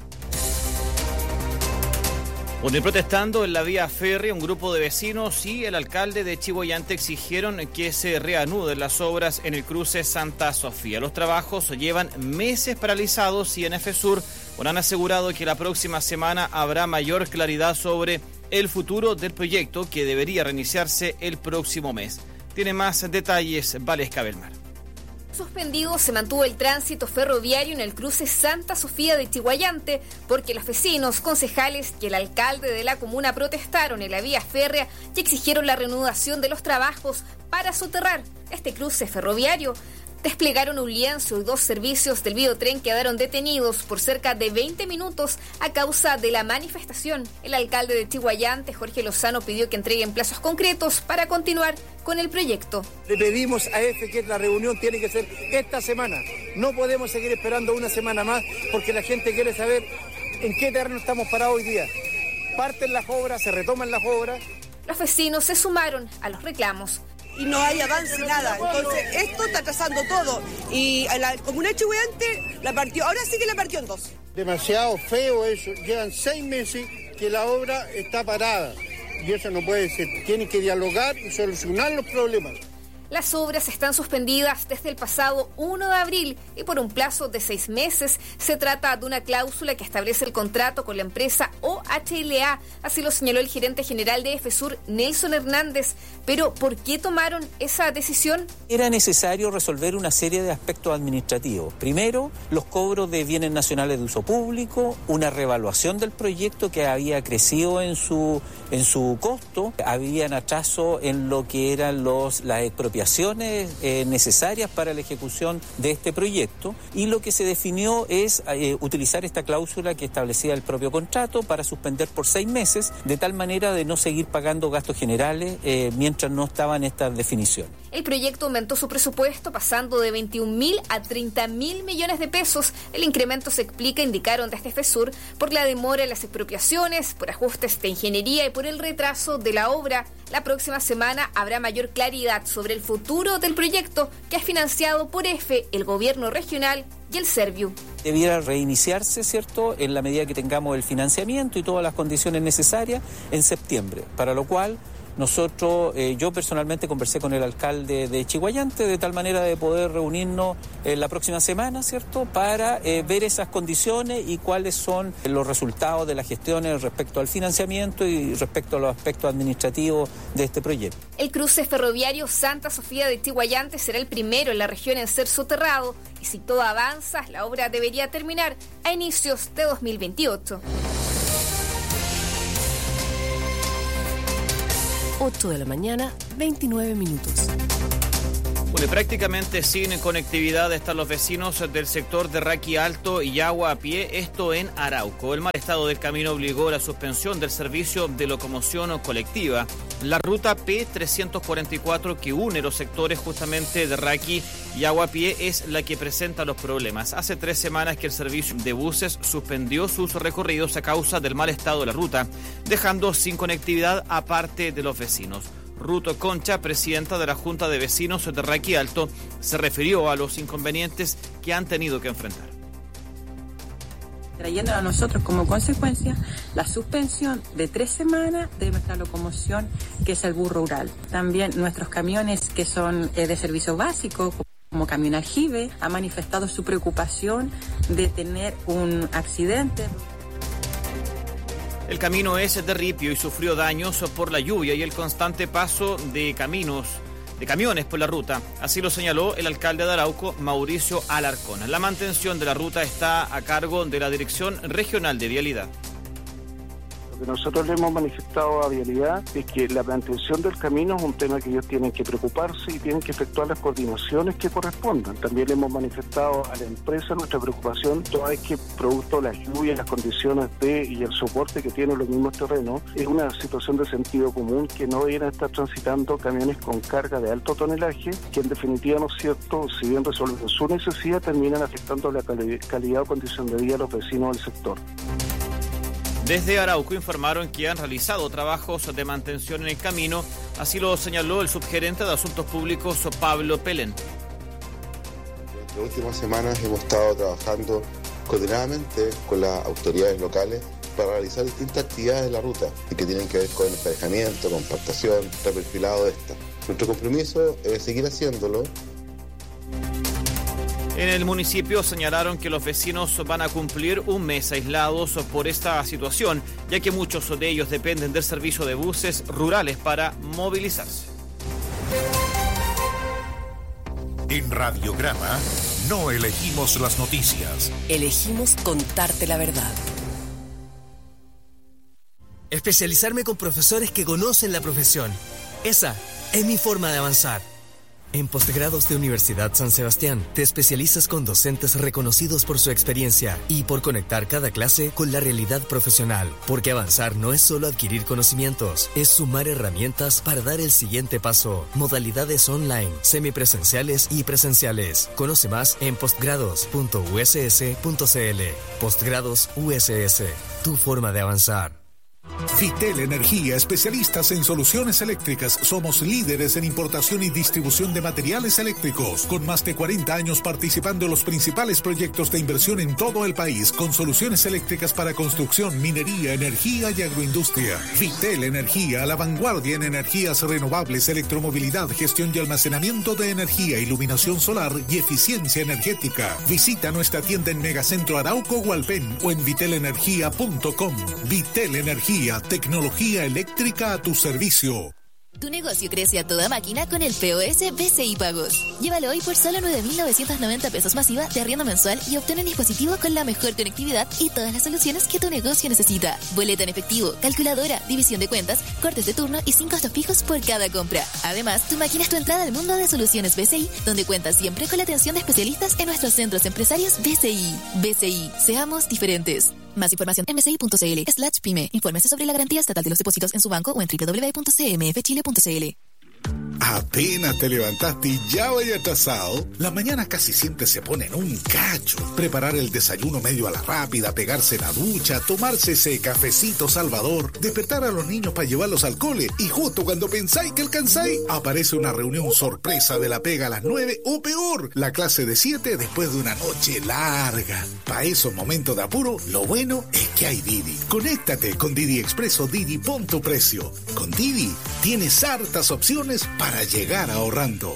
Bueno, y protestando en la vía férrea, un grupo de vecinos y el alcalde de Chihuayante exigieron que se reanuden las obras en el cruce Santa Sofía. Los trabajos llevan meses paralizados y en EFESUR han asegurado que la próxima semana habrá mayor claridad sobre el futuro del proyecto, que debería reiniciarse el próximo mes. Tiene más detalles Valesca Belmar. Suspendido se mantuvo el tránsito ferroviario en el cruce Santa Sofía de Chihuayante porque los vecinos, concejales y el alcalde de la comuna protestaron en la vía férrea y exigieron la reanudación de los trabajos para soterrar este cruce ferroviario. Desplegaron un lienzo y 2 servicios del Biotren quedaron detenidos por cerca de 20 minutos a causa de la manifestación. El alcalde de Chihuayante, Jorge Lozano, pidió que entreguen plazos concretos para continuar con el proyecto. Le pedimos a EFE que la reunión tiene que ser esta semana. No podemos seguir esperando una semana más porque la gente quiere saber en qué terreno estamos parados hoy día. Parten las obras, se retoman las obras. Los vecinos se sumaron a los reclamos. Y no hay avance, nada. Entonces, esto está atrasando todo. Y a la comuna de Chihuayante la partió, ahora sí que la partió en 2. Demasiado feo eso. Llevan 6 meses que la obra está parada. Y eso no puede ser. Tienen que dialogar y solucionar los problemas. Las obras están suspendidas desde el pasado 1 de abril y por un plazo de 6 meses. Se trata de una cláusula que establece el contrato con la empresa OHLA, así lo señaló el gerente general de EFESUR, Nelson Hernández. Pero, ¿por qué tomaron esa decisión? Era necesario resolver una serie de aspectos administrativos. Primero, los cobros de bienes nacionales de uso público, una reevaluación del proyecto que había crecido en su costo, habían atraso en lo que eran las expropiaciones necesarias para la ejecución de este proyecto, y lo que se definió es utilizar esta cláusula que establecía el propio contrato para suspender por 6 meses, de tal manera de no seguir pagando gastos generales mientras no estaban estas definiciones. El proyecto aumentó su presupuesto pasando de 21.000 a 30.000 millones de pesos. El incremento se explica, indicaron desde FESUR, por la demora en las expropiaciones, por ajustes de ingeniería y por el retraso de la obra. La próxima semana habrá mayor claridad sobre el futuro del proyecto, que es financiado por EFE, el gobierno regional y el Serviu. Debiera reiniciarse, ¿cierto?, en la medida que tengamos el financiamiento y todas las condiciones necesarias en septiembre, para lo cual nosotros, yo personalmente conversé con el alcalde de Chiguayante de tal manera de poder reunirnos la próxima semana, ¿cierto?, para ver esas condiciones y cuáles son los resultados de las gestiones respecto al financiamiento y respecto a los aspectos administrativos de este proyecto. El cruce ferroviario Santa Sofía de Chiguayante será el primero en la región en ser soterrado y si todo avanza, la obra debería terminar a inicios de 2028. 8 de la mañana, 29 minutos. Bueno, prácticamente sin conectividad están los vecinos del sector de Raqui Alto y Agua a Pie, esto en Arauco. El mal estado del camino obligó a la suspensión del servicio de locomoción colectiva. La ruta P344 que une los sectores justamente de Raqui y Agua a Pie es la que presenta los problemas. Hace 3 semanas que el servicio de buses suspendió sus recorridos a causa del mal estado de la ruta, dejando sin conectividad a parte de los vecinos. Ruth Concha, presidenta de la Junta de Vecinos de Raqui Alto, se refirió a los inconvenientes que han tenido que enfrentar. Trayendo a nosotros como consecuencia la suspensión de 3 semanas de nuestra locomoción, que es el bus rural. También nuestros camiones que son de servicio básico, como Camión Aljibe, ha manifestado su preocupación de tener un accidente. El camino es de ripio y sufrió daños por la lluvia y el constante paso de camiones por la ruta. Así lo señaló el alcalde de Arauco, Mauricio Alarcón. La mantención de la ruta está a cargo de la Dirección Regional de Vialidad. Lo que nosotros le hemos manifestado a Vialidad es que la mantención del camino es un tema que ellos tienen que preocuparse y tienen que efectuar las coordinaciones que correspondan. También le hemos manifestado a la empresa nuestra preocupación, toda vez que producto de las lluvias, las condiciones y el soporte que tienen los mismos terrenos, es una situación de sentido común que no debieran estar transitando camiones con carga de alto tonelaje, que en definitiva, ¿no es cierto?, si bien resuelven su necesidad, terminan afectando la calidad o condición de vida a los vecinos del sector. Desde Arauco informaron que han realizado trabajos de mantención en el camino, así lo señaló el subgerente de Asuntos Públicos, Pablo Pelén. En las últimas semanas hemos estado trabajando coordinadamente con las autoridades locales para realizar distintas actividades de la ruta y que tienen que ver con emparejamiento, compactación, reperfilado de esta. Nuestro compromiso es seguir haciéndolo. En el municipio señalaron que los vecinos van a cumplir un mes aislados por esta situación, ya que muchos de ellos dependen del servicio de buses rurales para movilizarse. En Radiograma no elegimos las noticias. Elegimos contarte la verdad. Especializarme con profesores que conocen la profesión. Esa es mi forma de avanzar. En Postgrados de Universidad San Sebastián, te especializas con docentes reconocidos por su experiencia y por conectar cada clase con la realidad profesional. Porque avanzar no es solo adquirir conocimientos, es sumar herramientas para dar el siguiente paso. Modalidades online, semipresenciales y presenciales. Conoce más en postgrados.uss.cl. Postgrados USS, tu forma de avanzar. Vitel Energía, especialistas en soluciones eléctricas. Somos líderes en importación y distribución de materiales eléctricos, con más de 40 años participando en los principales proyectos de inversión en todo el país, con soluciones eléctricas para construcción, minería, energía y agroindustria. Vitel Energía, a la vanguardia en energías renovables, electromovilidad, gestión y almacenamiento de energía, iluminación solar y eficiencia energética. Visita nuestra tienda en Megacentro Arauco Hualpén o en vitelenergia.com. Vitel Energía, tecnología eléctrica a tu servicio. Tu negocio crece a toda máquina con el POS BCI Pagos. Llévalo hoy por solo 9.990 pesos masiva de arriendo mensual y obtén un dispositivo con la mejor conectividad y todas las soluciones que tu negocio necesita. Boleta en efectivo, calculadora, división de cuentas, cortes de turno y 5 costos fijos por cada compra. Además, tu máquina es tu entrada al mundo de soluciones BCI, donde cuentas siempre con la atención de especialistas en nuestros centros empresarios BCI. BCI, seamos diferentes. Más información en bci.cl/pyme. Infórmese sobre la garantía estatal de los depósitos en su banco o en www.cmfchile.cl. Apenas te levantaste y ya vaya atrasado. Las mañanas casi siempre se ponen un cacho. Preparar el desayuno medio a la rápida, pegarse la ducha, tomarse ese cafecito salvador, despertar a los niños para llevarlos al cole y justo cuando pensáis que alcanzáis, aparece una reunión sorpresa de la pega a las 9 o peor, la clase de 7 después de una noche larga. Para esos momentos de apuro, lo bueno es que hay Didi. Conéctate con Didi Expreso Didi, pon tu precio. Con Didi tienes hartas opciones para llegar ahorrando.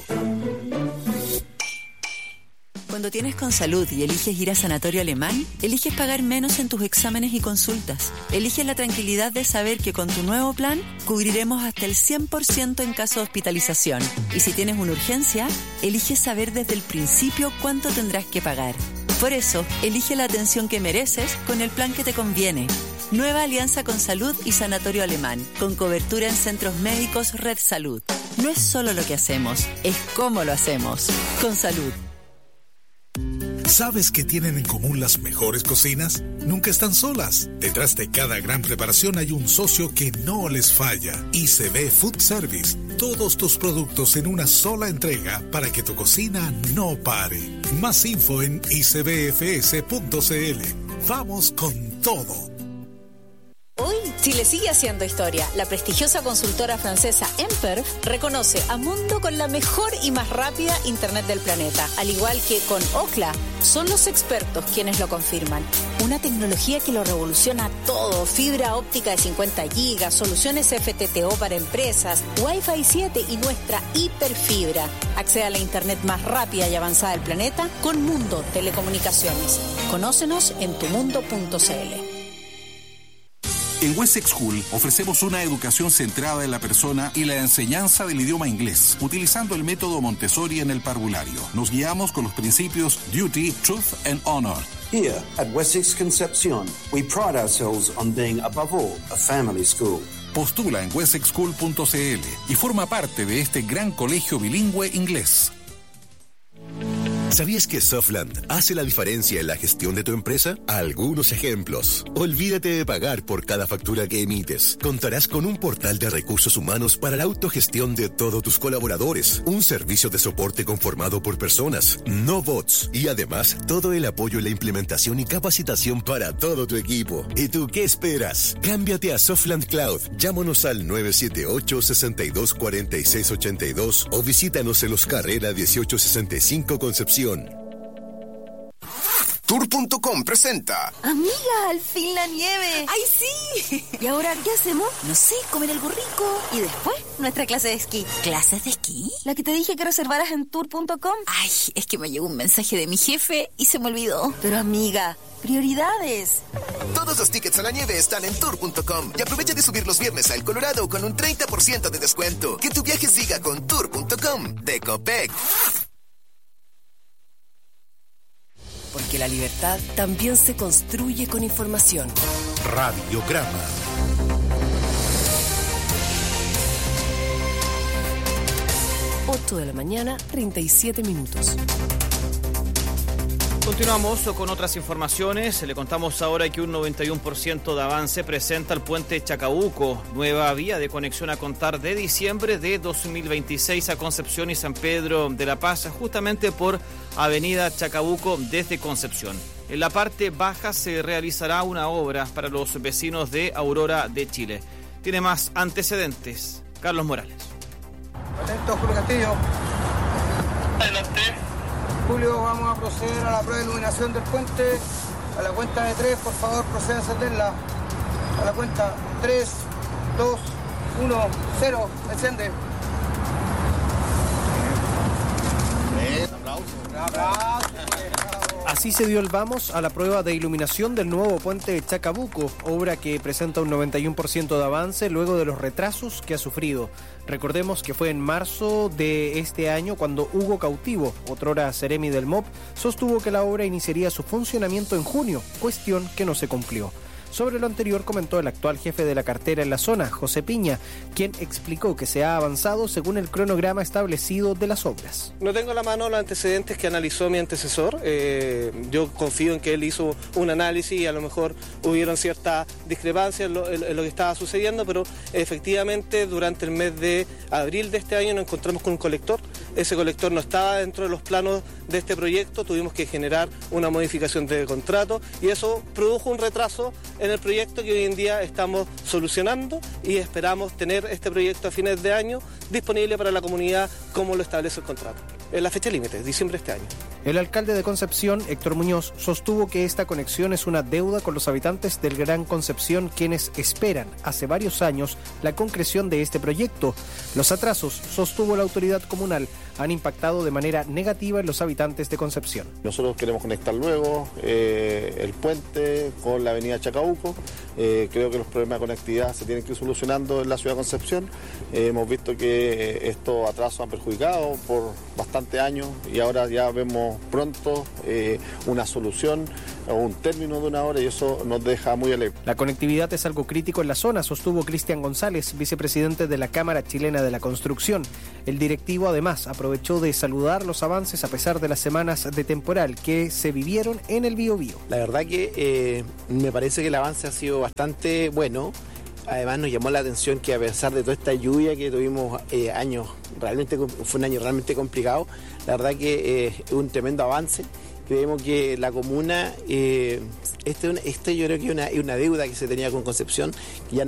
Cuando tienes Consalud y eliges ir a Sanatorio Alemán, eliges pagar menos en tus exámenes y consultas. Eliges la tranquilidad de saber que con tu nuevo plan cubriremos hasta el 100% en caso de hospitalización. Y si tienes una urgencia, eliges saber desde el principio cuánto tendrás que pagar. Por eso, elige la atención que mereces con el plan que te conviene. Nueva alianza con Salud y Sanatorio Alemán, con cobertura en centros médicos Red Salud. No es solo lo que hacemos, es cómo lo hacemos. Con Salud. ¿Sabes qué tienen en común las mejores cocinas? Nunca están solas. Detrás de cada gran preparación hay un socio que no les falla. ICB Food Service. Todos tus productos en una sola entrega para que tu cocina no pare. Más info en icbfs.cl. Vamos con todo. Hoy, Chile sigue haciendo historia. La prestigiosa consultora francesa Emperf reconoce a Mundo con la mejor y más rápida Internet del planeta. Al igual que con Ookla, son los expertos quienes lo confirman. Una tecnología que lo revoluciona todo. Fibra óptica de 50 gigas, soluciones FTTO para empresas, Wi-Fi 7 y nuestra hiperfibra. Accede a la Internet más rápida y avanzada del planeta con Mundo Telecomunicaciones. Conócenos en tumundo.cl. En Wessex School ofrecemos una educación centrada en la persona y la enseñanza del idioma inglés, utilizando el método Montessori en el parvulario. Nos guiamos con los principios Duty, Truth and Honor. Here at Wessex Concepción, we pride ourselves on being above all a family school. Postula en wessexschool.cl y forma parte de este gran colegio bilingüe inglés. ¿Sabías que Softland hace la diferencia en la gestión de tu empresa? Algunos ejemplos. Olvídate de pagar por cada factura que emites. Contarás con un portal de recursos humanos para la autogestión de todos tus colaboradores. Un servicio de soporte conformado por personas, no bots. Y además, todo el apoyo en la implementación y capacitación para todo tu equipo. ¿Y tú qué esperas? Cámbiate a Softland Cloud. Llámanos al 978-624682 o visítanos en Los Carrera 1865 Concepción. Tour.com presenta. Amiga, al fin la nieve. ¡Ay, sí! ¿Y ahora qué hacemos? No sé, comer algo rico. Y después, nuestra clase de esquí. ¿Clases de esquí? La que te dije que reservaras en Tour.com. Ay, es que me llegó un mensaje de mi jefe y se me olvidó. Pero amiga, prioridades. Todos los tickets a la nieve están en Tour.com. Y aprovecha de subir los viernes a El Colorado con un 30% de descuento. Que tu viaje siga con Tour.com de Copec. Porque la libertad también se construye con información. Radiograma. Ocho de la mañana, 37 minutos. Continuamos con otras informaciones. Le contamos ahora que un 91% de avance presenta el puente Chacabuco, nueva vía de conexión a contar de diciembre de 2026 a Concepción y San Pedro de la Paz, justamente por Avenida Chacabuco desde Concepción. En la parte baja se realizará una obra para los vecinos de Aurora de Chile. Tiene más antecedentes Carlos Morales. Atento, Julio Castillo. Adelante. Julio, vamos a proceder a la prueba de iluminación del puente. A la cuenta de 3, por favor, proceda a encenderla. A la cuenta 3, 2, 1, 0. Enciende. Un aplauso. Así se dio el vamos a la prueba de iluminación del nuevo puente de Chacabuco, obra que presenta un 91% de avance luego de los retrasos que ha sufrido. Recordemos que fue en marzo de este año cuando Hugo Cautivo, otrora seremi del MOP, sostuvo que la obra iniciaría su funcionamiento en junio, cuestión que no se cumplió. Sobre lo anterior comentó el actual jefe de la cartera en la zona, José Piña, quien explicó que se ha avanzado según el cronograma establecido de las obras. No tengo a la mano los antecedentes que analizó mi antecesor. Yo confío en que él hizo un análisis y a lo mejor hubieron ciertas discrepancias en lo que estaba sucediendo, pero efectivamente durante el mes de abril de este año nos encontramos con un colector. Ese colector no estaba dentro de los planos de este proyecto, tuvimos que generar una modificación de contrato y eso produjo un retraso en el proyecto que hoy en día estamos solucionando y esperamos tener este proyecto a fines de año disponible para la comunidad como lo establece el contrato. En la fecha límite, diciembre de este año. El alcalde de Concepción, Héctor Muñoz, sostuvo que esta conexión es una deuda con los habitantes del Gran Concepción, quienes esperan hace varios años la concreción de este proyecto. Los atrasos, sostuvo la autoridad comunal, han impactado de manera negativa en los habitantes de Concepción. Nosotros queremos conectar luego el puente con la avenida Chacabuco. Creo que los problemas de conectividad se tienen que ir solucionando en la ciudad de Concepción. Hemos visto que estos atrasos han perjudicado por bastante años y ahora ya vemos pronto una solución o un término de una hora y eso nos deja muy alegres. La conectividad es algo crítico en la zona, sostuvo Cristian González, vicepresidente de la Cámara Chilena de la Construcción. El directivo además aprovechó de saludar los avances a pesar de las semanas de temporal que se vivieron en el Biobío. La verdad que me parece que el avance ha sido bastante bueno. Además nos llamó la atención que a pesar de toda esta lluvia que tuvimos fue un año realmente complicado, la verdad que es un tremendo avance. Creemos que la comuna, yo creo que es una deuda que se tenía con Concepción, que ya